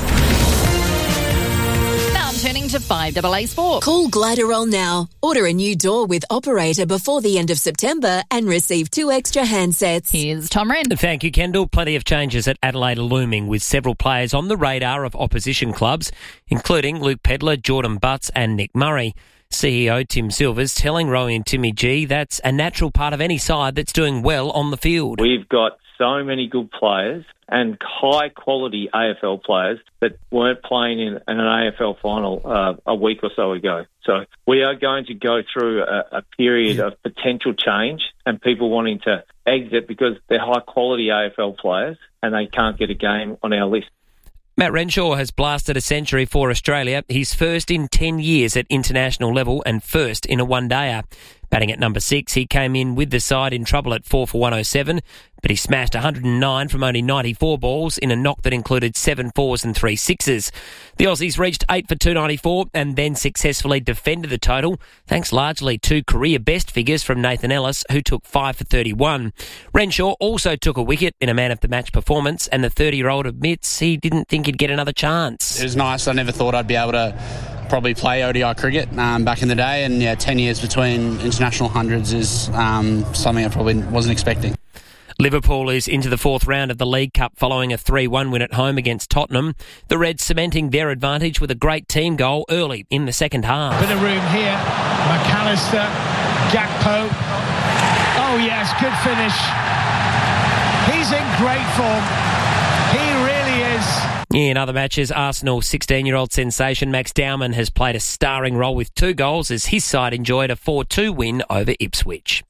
Speaker 2: Turning to five A A Sport.
Speaker 4: Call Gliderol now. Order a new door with operator before the end of September and receive two extra handsets.
Speaker 2: Here's Tom Wren.
Speaker 10: Thank you, Kendall. Plenty of changes at Adelaide are looming, with several players on the radar of opposition clubs, including Luke Pedler, Jordan Butts and Nick Murray. C E O Tim Silvers telling Rowie and Timmy G that's a natural part of any side that's doing well on the field.
Speaker 7: We've got so many good players and high-quality A F L players that weren't playing in, in an A F L final uh, a week or so ago. So we are going to go through a, a period of potential change and people wanting to exit because they're high-quality A F L players and they can't get a game on our list.
Speaker 10: Matt Renshaw has blasted a century for Australia, his first in ten years at international level and first in a one-dayer. Batting at number six, he came in with the side in trouble at four for one oh seven, but he smashed one hundred nine from only ninety-four balls in a knock that included seven fours and three sixes. The Aussies reached eight for two ninety-four and then successfully defended the total, thanks largely to career best figures from Nathan Ellis, who took five for thirty-one. Renshaw also took a wicket in a man-of-the-match performance, and the thirty-year-old admits he didn't think he'd get another chance.
Speaker 25: It was nice. I never thought I'd be able to probably play O D I cricket um, back in the day, and yeah, ten years between international hundreds is um, something I probably wasn't expecting.
Speaker 10: Liverpool is into the fourth round of the League Cup following a three one win at home against Tottenham. The Reds cementing their advantage with a great team goal early in the second half.
Speaker 26: Bit of room here. McAllister, Gakpo. Oh yes, good finish. He's in great form. He really is.
Speaker 10: In other matches, Arsenal sixteen-year-old sensation Max Dowman has played a starring role with two goals as his side enjoyed a four two win over Ipswich. And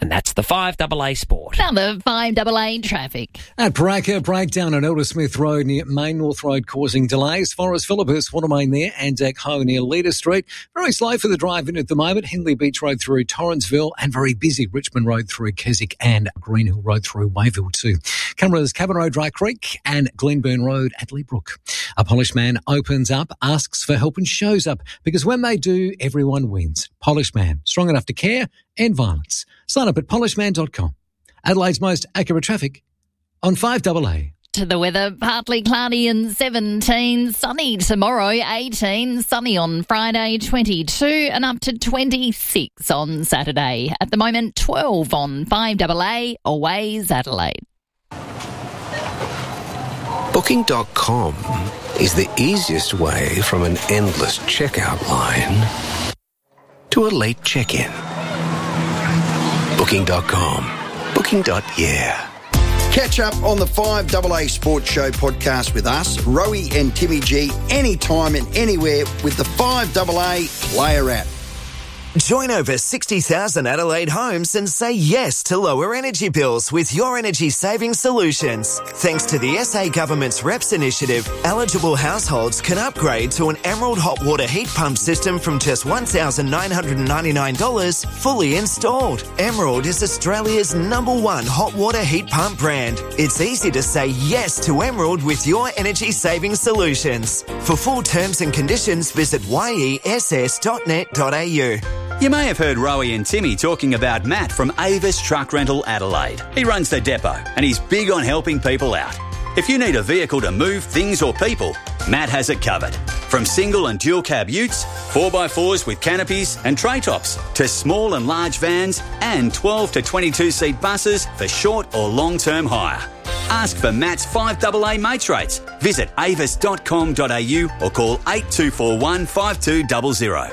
Speaker 10: And that's the five A A Sport.
Speaker 2: Now the five A A traffic.
Speaker 8: At Paraka, breakdown on Elder Smith Road near Main North Road causing delays. Forest Philippus, Watermain there, and Deck Ho near Leader Street. Very slow for the drive-in at the moment. Hindley Beach Road through Torrensville, and very busy Richmond Road through Keswick and Green Hill Road through Wayville too. Cameras Cabin Road, Dry Creek, and Glenburn Road at Leabrook. A Polished Man opens up, asks for help and shows up, because when they do, everyone wins. Polished Man, strong enough to care, end violence. Sign up at polished man dot com. Adelaide's most accurate traffic on five A A.
Speaker 2: To the weather, partly cloudy and seventeen, sunny tomorrow, eighteen, sunny on Friday, twenty-two, and up to twenty-six on Saturday. At the moment, twelve on five A A, always Adelaide.
Speaker 14: Booking dot com is the easiest way from an endless checkout line to a late check-in. Booking dot com. Booking. Yeah.
Speaker 11: Catch up on the five A A Sports Show podcast with us, Rowie and Timmy G, anytime and anywhere with the five A A Player app.
Speaker 12: Join over sixty thousand Adelaide homes and say yes to lower energy bills with your energy saving solutions. Thanks to the S A Government's R E P S initiative, eligible households can upgrade to an Emerald hot water heat pump system from just one thousand nine hundred ninety-nine dollars fully installed. Emerald is Australia's number one hot water heat pump brand. It's easy to say yes to Emerald with your energy saving solutions. For full terms and conditions, visit y e s s dot net dot a u.
Speaker 17: You may have heard Rowie and Timmy talking about Matt from Avis Truck Rental Adelaide. He runs the depot and he's big on helping people out. If you need a vehicle to move things or people, Matt has it covered. From single and dual cab utes, four by fours with canopies and tray tops, to small and large vans and twelve to twenty-two seat buses for short or long-term hire. Ask for Matt's five A A mates rates. Visit avis dot com dot a u or call eight two four one, five two zero zero.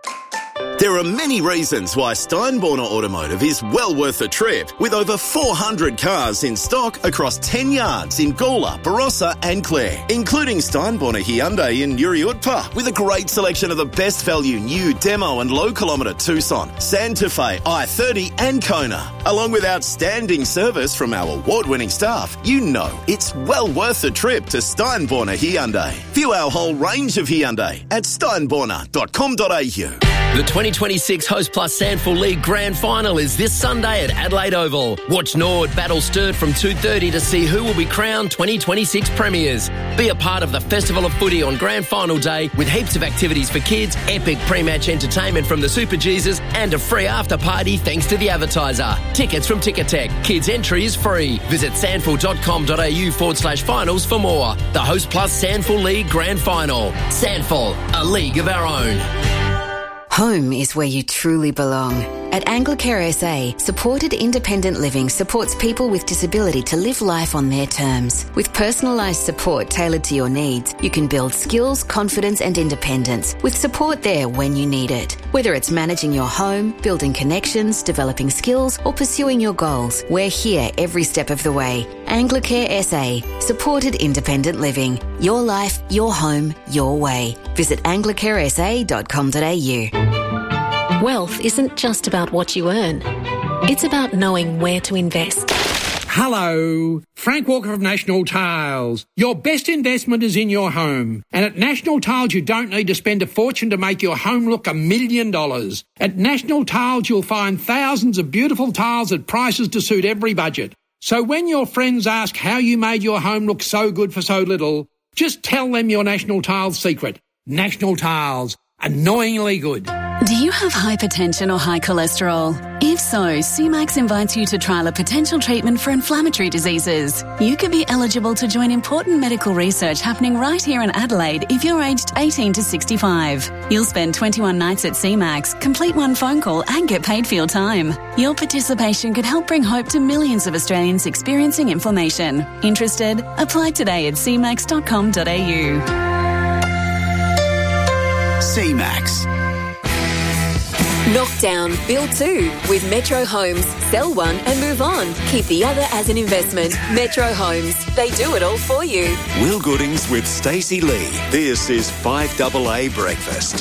Speaker 19: There are many reasons why Steinborner Automotive is well worth a trip, with over four hundred cars in stock across ten yards in Gawler, Barossa and Clare, including Steinborner Hyundai in Uriutpa, with a great selection of the best value new demo and low kilometre Tucson, Santa Fe, I thirty and Kona. Along with outstanding service from our award-winning staff, you know it's well worth a trip to Steinborner Hyundai. View our whole range of Hyundai at steinborner dot com dot a u.
Speaker 21: The twenty twenty-six Host Plus Sandful League Grand Final is this Sunday at Adelaide Oval. Watch Nord battle Sturt from two thirty to see who will be crowned twenty twenty-six premiers. Be a part of the Festival of Footy on Grand Final Day with heaps of activities for kids, epic pre-match entertainment from the Super Jesus and a free after party thanks to the advertiser. Tickets from Ticketek. Kids entry is free. Visit sandful dot com dot a u forward slash finals for more. The Host Plus Sandful League Grand Final. Sandful, a league of our own.
Speaker 27: Home is where you truly belong. At Anglicare S A, supported independent living supports people with disability to live life on their terms. With personalised support tailored to your needs, you can build skills, confidence and independence with support there when you need it. Whether it's managing your home, building connections, developing skills or pursuing your goals, we're here every step of the way. Anglicare S A, supported independent living. Your life, your home, your way. Visit anglicare s a dot com dot a u.
Speaker 28: Wealth isn't just about what you earn. It's about knowing where to invest.
Speaker 29: Hello, Frank Walker of National Tiles. Your best investment is in your home. And at National Tiles, you don't need to spend a fortune to make your home look a million dollars. At National Tiles, you'll find thousands of beautiful tiles at prices to suit every budget. So when your friends ask how you made your home look so good for so little, just tell them your National Tiles secret. National Tiles. Annoyingly good.
Speaker 30: Do you have hypertension or high cholesterol? If so, C MAX invites you to trial a potential treatment for inflammatory diseases. You could be eligible to join important medical research happening right here in Adelaide if you're aged eighteen to sixty-five. You'll spend twenty-one nights at C MAX, complete one phone call and get paid for your time. Your participation could help bring hope to millions of Australians experiencing inflammation. Interested? Apply today at c max dot com dot a u.
Speaker 11: C MAX.
Speaker 4: Knockdown, build two with Metro Homes. Sell one and move on. Keep the other as an investment. Metro Homes. They do it all for you.
Speaker 18: Will Goodings with Stacey Lee. This is five A A Breakfast.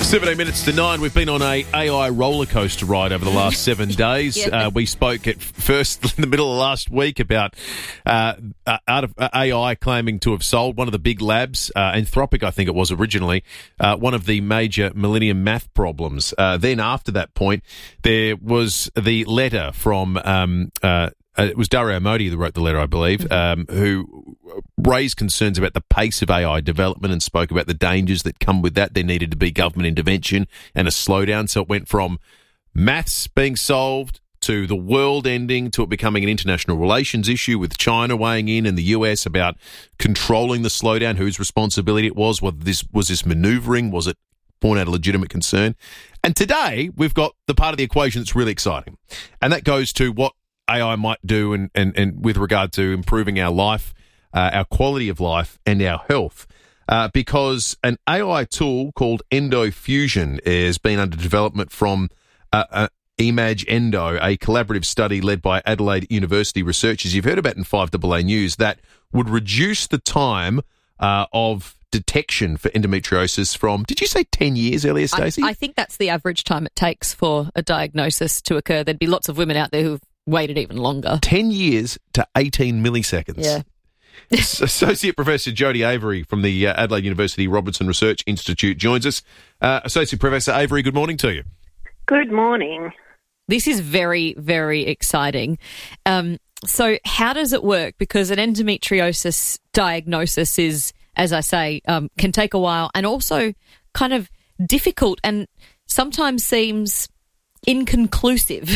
Speaker 1: seventeen minutes to nine. We've been on a AI roller coaster ride over the last seven days.
Speaker 3: Yeah.
Speaker 1: Uh, we spoke at first in the middle of last week about uh, uh, out of uh, A I claiming to have sold one of the big labs, uh, Anthropic, I think it was originally, uh, one of the major Millennium math problems. Uh, then after that point, there was the letter from um, uh, it was Dario Modi that wrote the letter, I believe, um, who raised concerns about the pace of A I development and spoke about the dangers that come with that. There needed to be government intervention and a slowdown. So it went from maths being solved to the world ending to it becoming an international relations issue with China weighing in and the U S about controlling the slowdown, whose responsibility it was, whether this was this manoeuvring, was it point out a legitimate concern. And today we've got the part of the equation that's really exciting, and that goes to what A I might do and, and, and with regard to improving our life, uh, our quality of life and our health. Uh, because an A I tool called EndoFusion has been under development from uh, uh, Image Endo, a collaborative study led by Adelaide University researchers. You've heard about in five A A News that would reduce the time uh, of detection for endometriosis from, did you say ten years earlier, Stacey?
Speaker 3: I, I think that's the average time it takes for a diagnosis to occur. There'd be lots of women out there who've waited even longer.
Speaker 1: ten years to eighteen milliseconds.
Speaker 3: Yeah.
Speaker 1: Associate Professor Jodie Avery from the uh, Adelaide University Robertson Research Institute joins us. Uh, Associate Professor Avery, good morning to you.
Speaker 5: Good morning.
Speaker 3: This is very, very exciting. Um, so how does it work? Because an endometriosis diagnosis is, as I say, um, can take a while and also kind of difficult and sometimes seems inconclusive.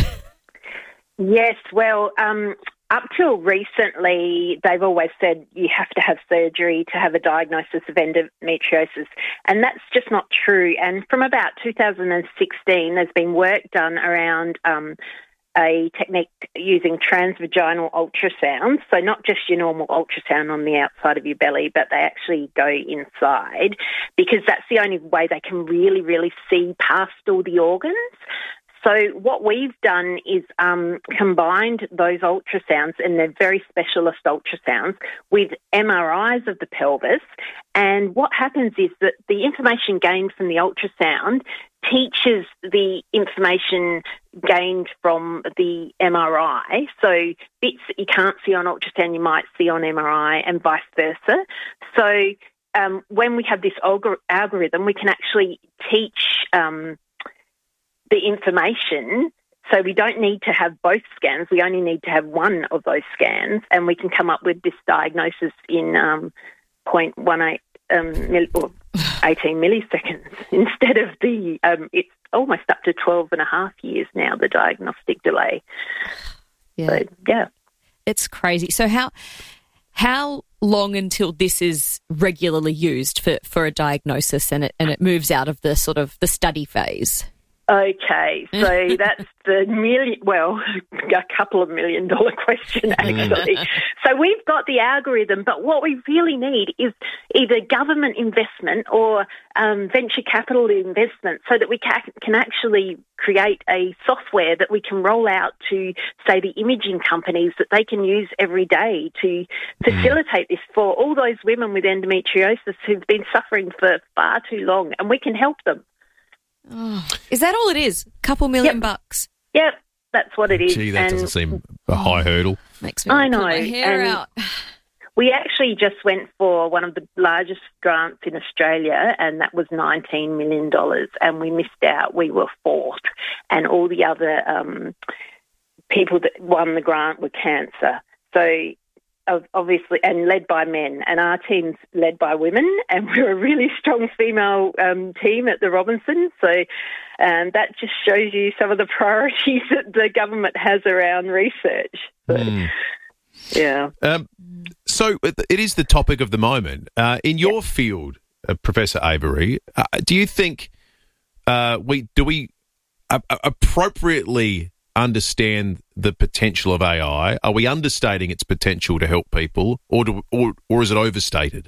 Speaker 5: Yes, well, um, up till recently, they've always said you have to have surgery to have a diagnosis of endometriosis, and that's just not true. And from about two thousand sixteen, there's been work done around um, a technique using transvaginal ultrasound, so not just your normal ultrasound on the outside of your belly, but they actually go inside, because that's the only way they can really, really see past all the organs. So what we've done is um, combined those ultrasounds, and they're very specialist ultrasounds, with M R Is of the pelvis. And what happens is that the information gained from the ultrasound teaches the information gained from the M R I. So bits that you can't see on ultrasound, you might see on M R I, and vice versa. So um, when we have this algor- algorithm, we can actually teach um, the information, so we don't need to have both scans. We only need to have one of those scans, and we can come up with this diagnosis in um, zero point one eight um, mil- or eighteen milliseconds instead of the, um, it's almost up to twelve and a half years now, the diagnostic delay.
Speaker 3: Yeah.
Speaker 5: So, yeah.
Speaker 3: It's crazy. So how how long until this is regularly used for, for a diagnosis and it and it moves out of the sort of the study phase?
Speaker 5: Okay, so that's the million, well, a couple of million dollar question, actually. So we've got the algorithm, but what we really need is either government investment or um, venture capital investment so that we can, can actually create a software that we can roll out to, say, the imaging companies that they can use every day to facilitate this for all those women with endometriosis who've been suffering for far too long, and we can help them.
Speaker 3: Oh, is that all it is? Couple million
Speaker 5: Yep.
Speaker 3: bucks?
Speaker 5: Yep, that's what it is.
Speaker 1: Gee, that
Speaker 5: And
Speaker 1: doesn't seem a high hurdle.
Speaker 3: Makes me
Speaker 5: I
Speaker 3: want to
Speaker 5: know.
Speaker 3: pull my hair
Speaker 5: and
Speaker 3: out.
Speaker 5: We actually just went for one of the largest grants in Australia, and that was nineteen million dollars, and we missed out. We were fourth, and all the other um, people that won the grant were cancer. So obviously, and led by men, and our team's led by women, and we're a really strong female um, team at the Robinson. So um, that just shows you some of the priorities that the government has around research. So,
Speaker 1: Mm.
Speaker 5: yeah.
Speaker 1: Um, so it is the topic of the moment. Uh, in your yep. field, uh, Professor Avery, uh, do you think uh, we do we uh, appropriately understand the potential of A I? Are we understating its potential to help people, or do, or or is it overstated?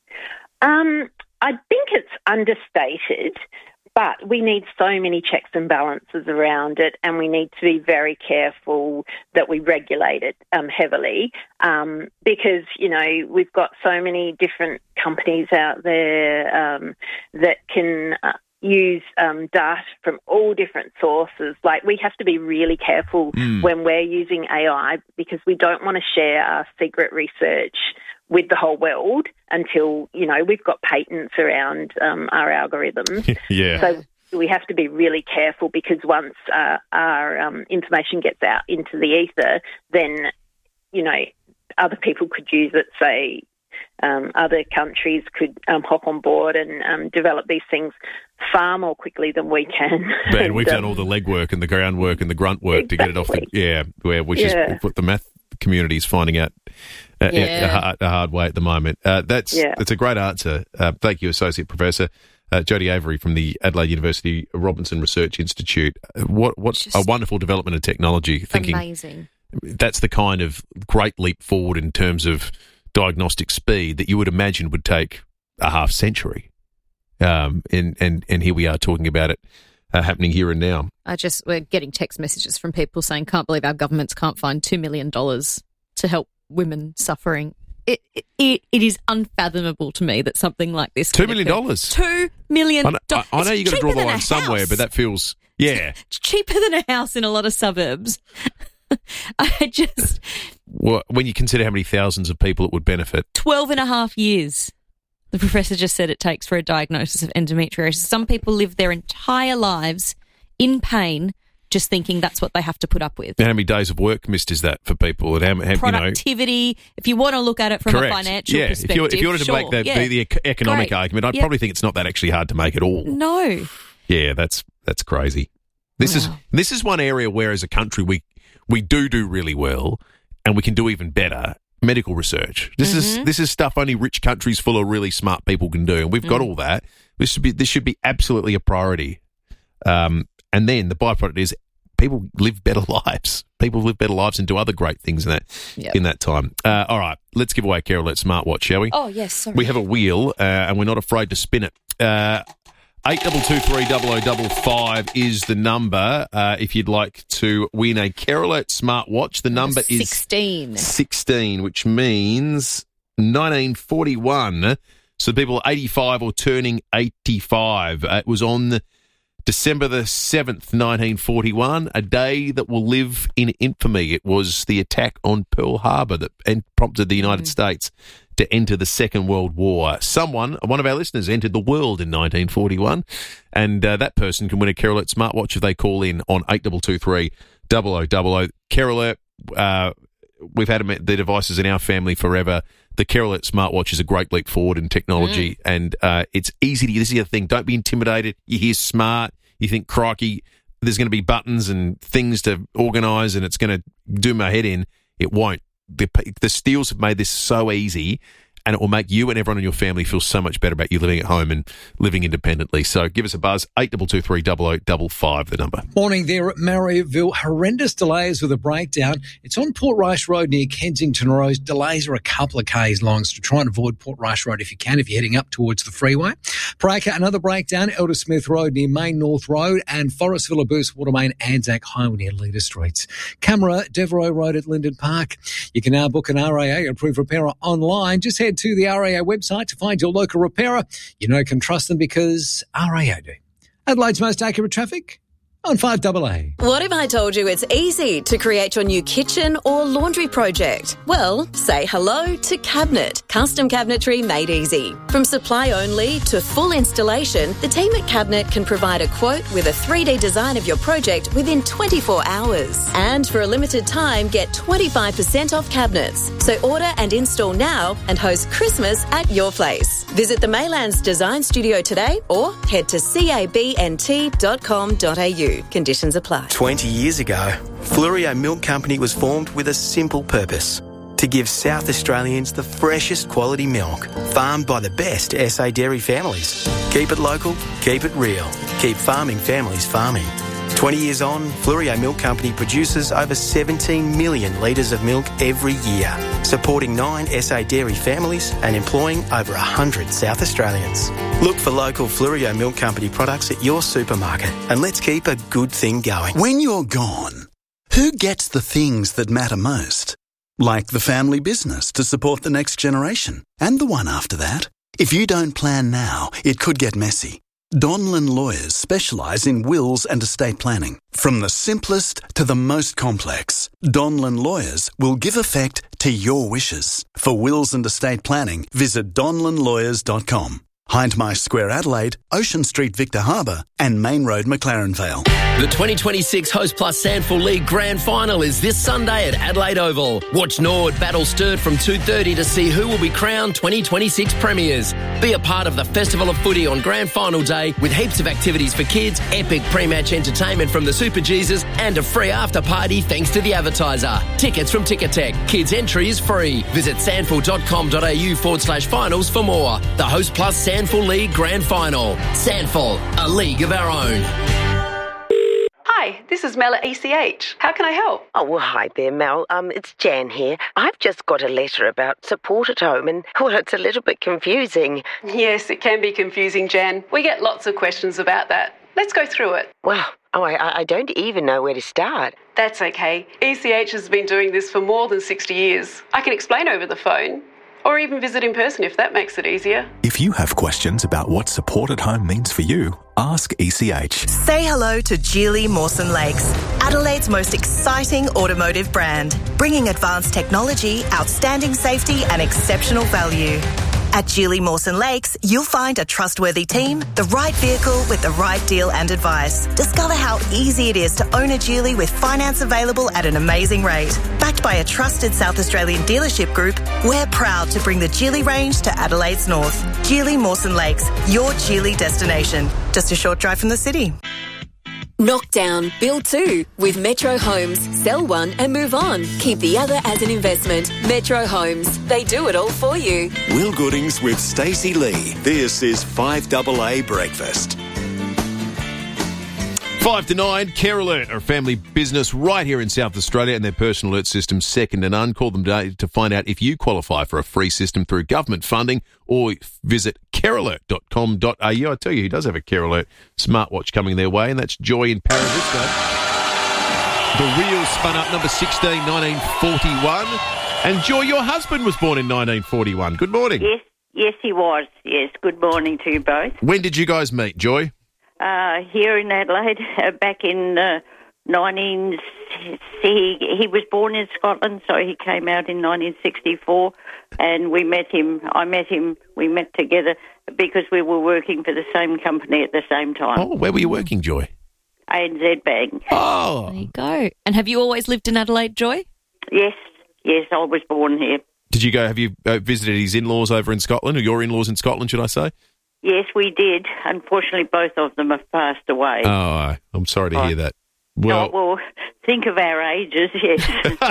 Speaker 5: Um, I think it's understated, but we need so many checks and balances around it, and we need to be very careful that we regulate it um, heavily um, because, you know, we've got so many different companies out there um, that can uh, use um, data from all different sources. Like, we have to be really careful mm. when we're using A I, because we don't want to share our secret research with the whole world until, you know, we've got patents around um, our algorithms.
Speaker 1: yeah.
Speaker 5: So we have to be really careful, because once uh, our um, information gets out into the ether, then, you know, other people could use it, say, um, other countries could um, hop on board and um, develop these things far more quickly than we can.
Speaker 1: Man,
Speaker 5: and,
Speaker 1: we've
Speaker 5: um,
Speaker 1: done all the legwork and the groundwork and the grunt work exactly. to get it off the... Yeah, where, which
Speaker 5: yeah.
Speaker 1: is what the math community is finding out uh,
Speaker 5: Yeah.
Speaker 1: a, hard, a hard way at the moment. Uh, that's
Speaker 5: Yeah.
Speaker 1: that's a great answer. Uh, thank you, Associate Professor uh, Jodie Avery from the Adelaide University Robinson Research Institute. Uh, what What's
Speaker 3: Just
Speaker 1: a wonderful development of technology. Thinking
Speaker 3: amazing.
Speaker 1: That's the kind of great leap forward in terms of diagnostic speed that you would imagine would take a half century. Um, and, and, and here we are talking about it uh, happening here and now.
Speaker 3: I just, we're getting text messages from people saying, can't believe our governments can't find two million dollars to help women suffering. It, it, it is unfathomable to me that something like this
Speaker 1: Two million dollars.
Speaker 3: Two million
Speaker 1: I know,
Speaker 3: dollars.
Speaker 1: I, I know you've got to draw the line somewhere,
Speaker 3: house.
Speaker 1: but that feels, yeah.
Speaker 3: It's cheaper than a house in a lot of suburbs. I just...
Speaker 1: Well, when you consider how many thousands of people it would benefit.
Speaker 3: twelve and a half years, the professor just said it takes for a diagnosis of endometriosis. Some people live their entire lives in pain just thinking that's what they have to put up with.
Speaker 1: And how many days of work missed is that for people? And how, how,
Speaker 3: Productivity,
Speaker 1: you know,
Speaker 3: if you want to look at it from
Speaker 1: correct.
Speaker 3: a financial
Speaker 1: yeah.
Speaker 3: perspective.
Speaker 1: If you, if you wanted to
Speaker 3: sure.
Speaker 1: make the,
Speaker 3: yeah.
Speaker 1: the, the economic
Speaker 3: Great.
Speaker 1: argument, I'd
Speaker 3: yep.
Speaker 1: probably think it's not that actually hard to make at all.
Speaker 3: No.
Speaker 1: Yeah, that's that's crazy. This
Speaker 3: wow.
Speaker 1: is this is one area where, as a country, we we do do really well, and we can do even better. Medical research. This
Speaker 3: mm-hmm.
Speaker 1: is this is stuff only rich countries full of really smart people can do, and we've got
Speaker 3: Mm.
Speaker 1: all that. This should be this should be absolutely a priority. Um, and then the byproduct is people live better lives. People live better lives and do other great things in that
Speaker 3: Yep.
Speaker 1: in that time. Uh, all right, let's give away Carol Let smartwatch, shall we?
Speaker 3: Oh, yes, sorry.
Speaker 1: We have a wheel, uh, and we're not afraid to spin it. Uh, Eight double two three double o double five is the number. Uh, if you'd like to win a Carolette smartwatch, the number is
Speaker 3: sixteen.
Speaker 1: Sixteen, which means nineteen forty-one. So people eighty-five or turning eighty-five. Uh, it was on the December the seventh, nineteen forty-one, a day that will live in infamy. It was the attack on Pearl Harbor that and prompted the United mm. States to enter the Second World War. Someone, one of our listeners, entered the world in nineteen forty-one, and uh, that person can win a Carolette smartwatch if they call in on eight two two three double o double o. Carolette, uh, we've had the devices in our family forever. The Carolette smartwatch is a great leap forward in technology, mm. and uh, it's easy to use. This is the thing. Don't be intimidated. You hear smart, you think, crikey, there's going to be buttons and things to organise and it's going to do my head in. It won't. The, the Steels have made this so easy, and it will make you and everyone in your family feel so much better about you living at home and living independently. So give us a buzz, eight two two three double o double five, the number.
Speaker 8: Morning there at Marriottville. Horrendous delays with a breakdown. It's on Port Rice Road near Kensington Road. Delays are a couple of k's long, so try and avoid Port Rice Road if you can, if you're heading up towards the freeway. Paraka, another breakdown, Elder Smith Road near Main North Road, and Forest Villa Boost Watermain Anzac Highway near Leader Streets. Camera, Devereux Road at Linden Park. You can now book an R A A approved repairer online. Just head to the R A A website to find your local repairer. You know, can trust them because R A A do. Adelaide's most accurate traffic on five double A.
Speaker 6: What if I told you it's easy to create your new kitchen or laundry project? Well, say hello to Cabinet. Custom cabinetry made easy. From supply only to full installation, the team at Cabinet can provide a quote with a three D design of your project within twenty-four hours. And for a limited time, get twenty-five percent off cabinets. So order and install now and host Christmas at your place. Visit the Maylands Design Studio today or head to cabnt dot com dot a u. Conditions apply.
Speaker 7: twenty years ago, Flurio Milk Company was formed with a simple purpose: to give South Australians the freshest quality milk, farmed by the best S A dairy families. Keep it local, keep it real, keep farming families farming. twenty years on, Flurio Milk Company produces over seventeen million litres of milk every year, supporting nine S A dairy families and employing over one hundred South Australians. Look for local Flurio Milk Company products at your supermarket, and let's keep a good thing going.
Speaker 9: When you're gone, who gets the things that matter most? Like the family business to support the next generation and the one after that. If you don't plan now, it could get messy. Donlan Lawyers specialise in wills and estate planning. From the simplest to the most complex, Donlan Lawyers will give effect to your wishes. For wills and estate planning, visit donlan lawyers dot com. Hindmarsh Square Adelaide, Ocean Street Victor Harbour and Main Road McLaren Vale.
Speaker 21: The twenty twenty-six Host Plus Sandful League Grand Final is this Sunday at Adelaide Oval. Watch Nord battle Sturt from two thirty to see who will be crowned twenty twenty-six premiers. Be a part of the Festival of Footy on Grand Final Day with heaps of activities for kids, epic pre-match entertainment from the Super Jesus and a free after party thanks to the advertiser. Tickets from Ticketek. Kids entry is free. Visit sandful.com.au forward slash finals for more. The Host Plus Sandful League Grand Final. Sandful, a league of our own.
Speaker 10: Hi, this is Mel at E C H. How can I help?
Speaker 13: Oh, well, hi there, Mel. Um, it's Jan here. I've just got a letter about support at home and, well, it's a little bit confusing.
Speaker 10: Yes, it can be confusing, Jan. We get lots of questions about that. Let's go through it.
Speaker 13: Well, oh, I, I don't even know where to start.
Speaker 10: That's okay. E C H has been doing this for more than sixty years. I can explain over the phone. Or even visit in person if that makes it easier.
Speaker 15: If you have questions about what support at home means for you, ask E C H.
Speaker 16: Say hello to Geely Mawson Lakes, Adelaide's most exciting automotive brand, bringing advanced technology, outstanding safety and exceptional value. At Geely Mawson Lakes, you'll find a trustworthy team, the right vehicle with the right deal and advice. Discover how easy it is to own a Geely with finance available at an amazing rate. Backed by a trusted South Australian dealership group, we're proud to bring the Geely range to Adelaide's north. Geely Mawson Lakes, your Geely destination. Just a short drive from the city.
Speaker 4: Knock down, build two with Metro Homes. Sell one and move on. Keep the other as an investment. Metro Homes. They do it all for you.
Speaker 18: Will Goodings with Stacey Lee. This is five double A Breakfast.
Speaker 1: Five to nine, Care Alert are a family business right here in South Australia and their personal alert system second to none. Call them today to find out if you qualify for a free system through government funding or visit care alert dot com dot a u. I tell you, he does have a Care Alert smartwatch coming their way, and that's Joy in Para Vista. The wheel spun up number sixteen, nineteen forty-one. And Joy, your husband was born in nineteen forty-one. Good morning.
Speaker 20: Yes, yes, he was. Yes, good morning to you both.
Speaker 1: When did you guys meet, Joy?
Speaker 20: Uh, here in Adelaide, uh, back in uh, nineteen. He he was born in Scotland, so he came out in nineteen sixty-four, and we met him. I met him. We met together because we were working for the same company at the same time.
Speaker 1: Oh, where were you working, Joy?
Speaker 20: A N Z Bank.
Speaker 1: Oh,
Speaker 3: there you go. And have you always lived in Adelaide, Joy?
Speaker 20: Yes, yes, I was born here.
Speaker 1: Did you go? Have you uh, visited his in-laws over in Scotland, or your in-laws in Scotland, should I say?
Speaker 20: Yes, we did. Unfortunately, both of them have passed away.
Speaker 1: Oh, I'm sorry to hear that. Well,
Speaker 20: oh, well, think of our ages, yes.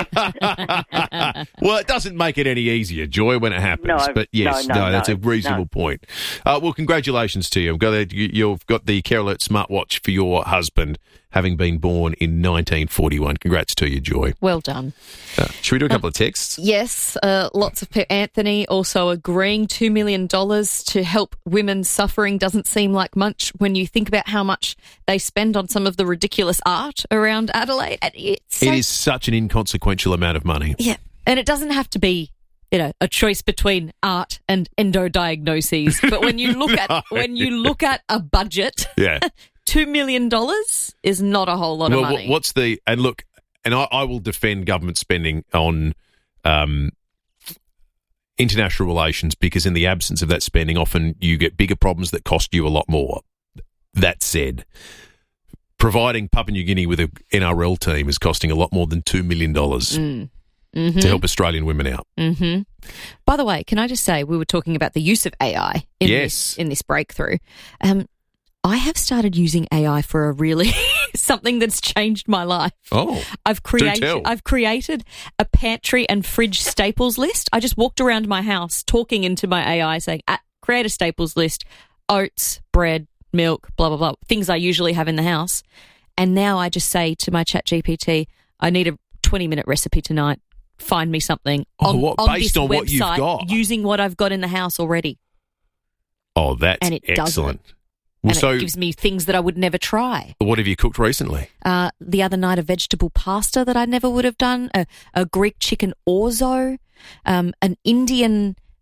Speaker 1: Well, it doesn't make it any easier, Joy, when it happens.
Speaker 20: No,
Speaker 1: but yes,
Speaker 20: no,
Speaker 1: no,
Speaker 20: no,
Speaker 1: that's
Speaker 20: no,
Speaker 1: a reasonable
Speaker 20: no.
Speaker 1: point. Uh, well, congratulations to you. I'm glad you. You've got the Care Alert smartwatch for your husband, having been born in nineteen forty-one. Congrats to you, Joy.
Speaker 3: Well done.
Speaker 1: Uh, should we do a couple of texts?
Speaker 3: Yes, uh, lots of people. Anthony also agreeing two million dollars to help women suffering doesn't seem like much when you think about how much they spend on some of the ridiculous art around Adelaide. It's so,
Speaker 1: it is such an inconsequential amount of money.
Speaker 3: Yeah, and it doesn't have to be, you know, a choice between art and endodiagnoses. But when you look at
Speaker 1: No.
Speaker 3: when you look at a budget,
Speaker 1: Yeah.
Speaker 3: two million dollars is not a whole lot
Speaker 1: well,
Speaker 3: of money.
Speaker 1: wh- what's the and look, and I, I will defend government spending on um, international relations because in the absence of that spending, often you get bigger problems that cost you a lot more. That said, providing Papua New Guinea with an N R L team is costing a lot more than two million dollars
Speaker 3: Mm. Mhm.
Speaker 1: to help Australian women out.
Speaker 3: hmm By the way, can I just say we were talking about the use of A I in
Speaker 1: Yes.
Speaker 3: this in this breakthrough. Um, I have started using A I for a really something that's changed my life.
Speaker 1: Oh,
Speaker 3: I've
Speaker 1: do
Speaker 3: created
Speaker 1: tell.
Speaker 3: I've created a pantry and fridge staples list. I just walked around my house talking into my A I saying, "Ah, create a staples list, oats, bread, milk, blah, blah, blah, things I usually have in the house." And now I just say to my Chat G P T, I need a twenty-minute recipe tonight. Find me something
Speaker 1: Oh,
Speaker 3: on,
Speaker 1: what-
Speaker 3: on
Speaker 1: based
Speaker 3: this
Speaker 1: on what you've
Speaker 3: website
Speaker 1: got?
Speaker 3: using what I've got in the house already.
Speaker 1: Oh, that's
Speaker 3: And it doesn't.
Speaker 1: excellent. Well,
Speaker 3: And
Speaker 1: so
Speaker 3: it gives me things that I would never try.
Speaker 1: what have you cooked recently?
Speaker 3: Uh, the other night, a vegetable pasta that I never would have done, a, a Greek chicken orzo, um, an Indian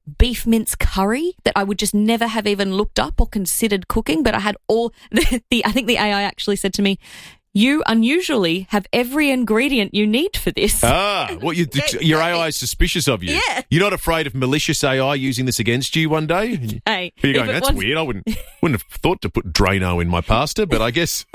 Speaker 3: beef mince curry that I would just never have even looked up or considered cooking, but I had all the, the I think the A I actually said to me, you unusually have every ingredient you need for this.
Speaker 1: Ah, what you, your A I is suspicious of you.
Speaker 3: Yeah.
Speaker 1: You're not afraid of malicious A I using this against you one day?
Speaker 3: Hey,
Speaker 1: You're going,
Speaker 3: if it
Speaker 1: that's
Speaker 3: was-
Speaker 1: weird. I wouldn't wouldn't have thought to put Drano in my pasta, but I guess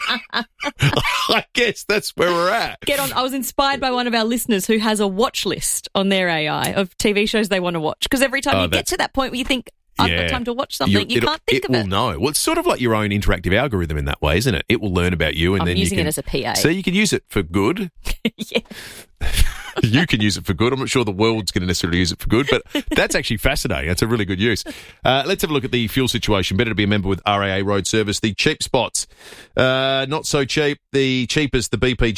Speaker 1: I guess that's where we're at.
Speaker 3: Get on. I was inspired by one of our listeners who has a watch list on their A I of T V shows they want to watch. Because every time
Speaker 1: Oh,
Speaker 3: you get
Speaker 1: that's-
Speaker 3: to that point where you think, I've
Speaker 1: Yeah.
Speaker 3: got time to watch something, you
Speaker 1: it'll-
Speaker 3: can't think
Speaker 1: it
Speaker 3: of
Speaker 1: will
Speaker 3: it.
Speaker 1: know. Well, it's sort of like your own interactive algorithm in that way, isn't it? It will learn about you, and
Speaker 3: I'm
Speaker 1: then
Speaker 3: using
Speaker 1: you
Speaker 3: it
Speaker 1: can,
Speaker 3: as a P A.
Speaker 1: So you can use it for good.
Speaker 3: Yeah.
Speaker 1: You can use it for good. I'm not sure the world's going to necessarily use it for good, but that's actually fascinating. That's a really good use. Uh, let's have a look at the fuel situation. Better to be a member with R A A Road Service. The cheap spots, uh, not so cheap. The cheapest, the B P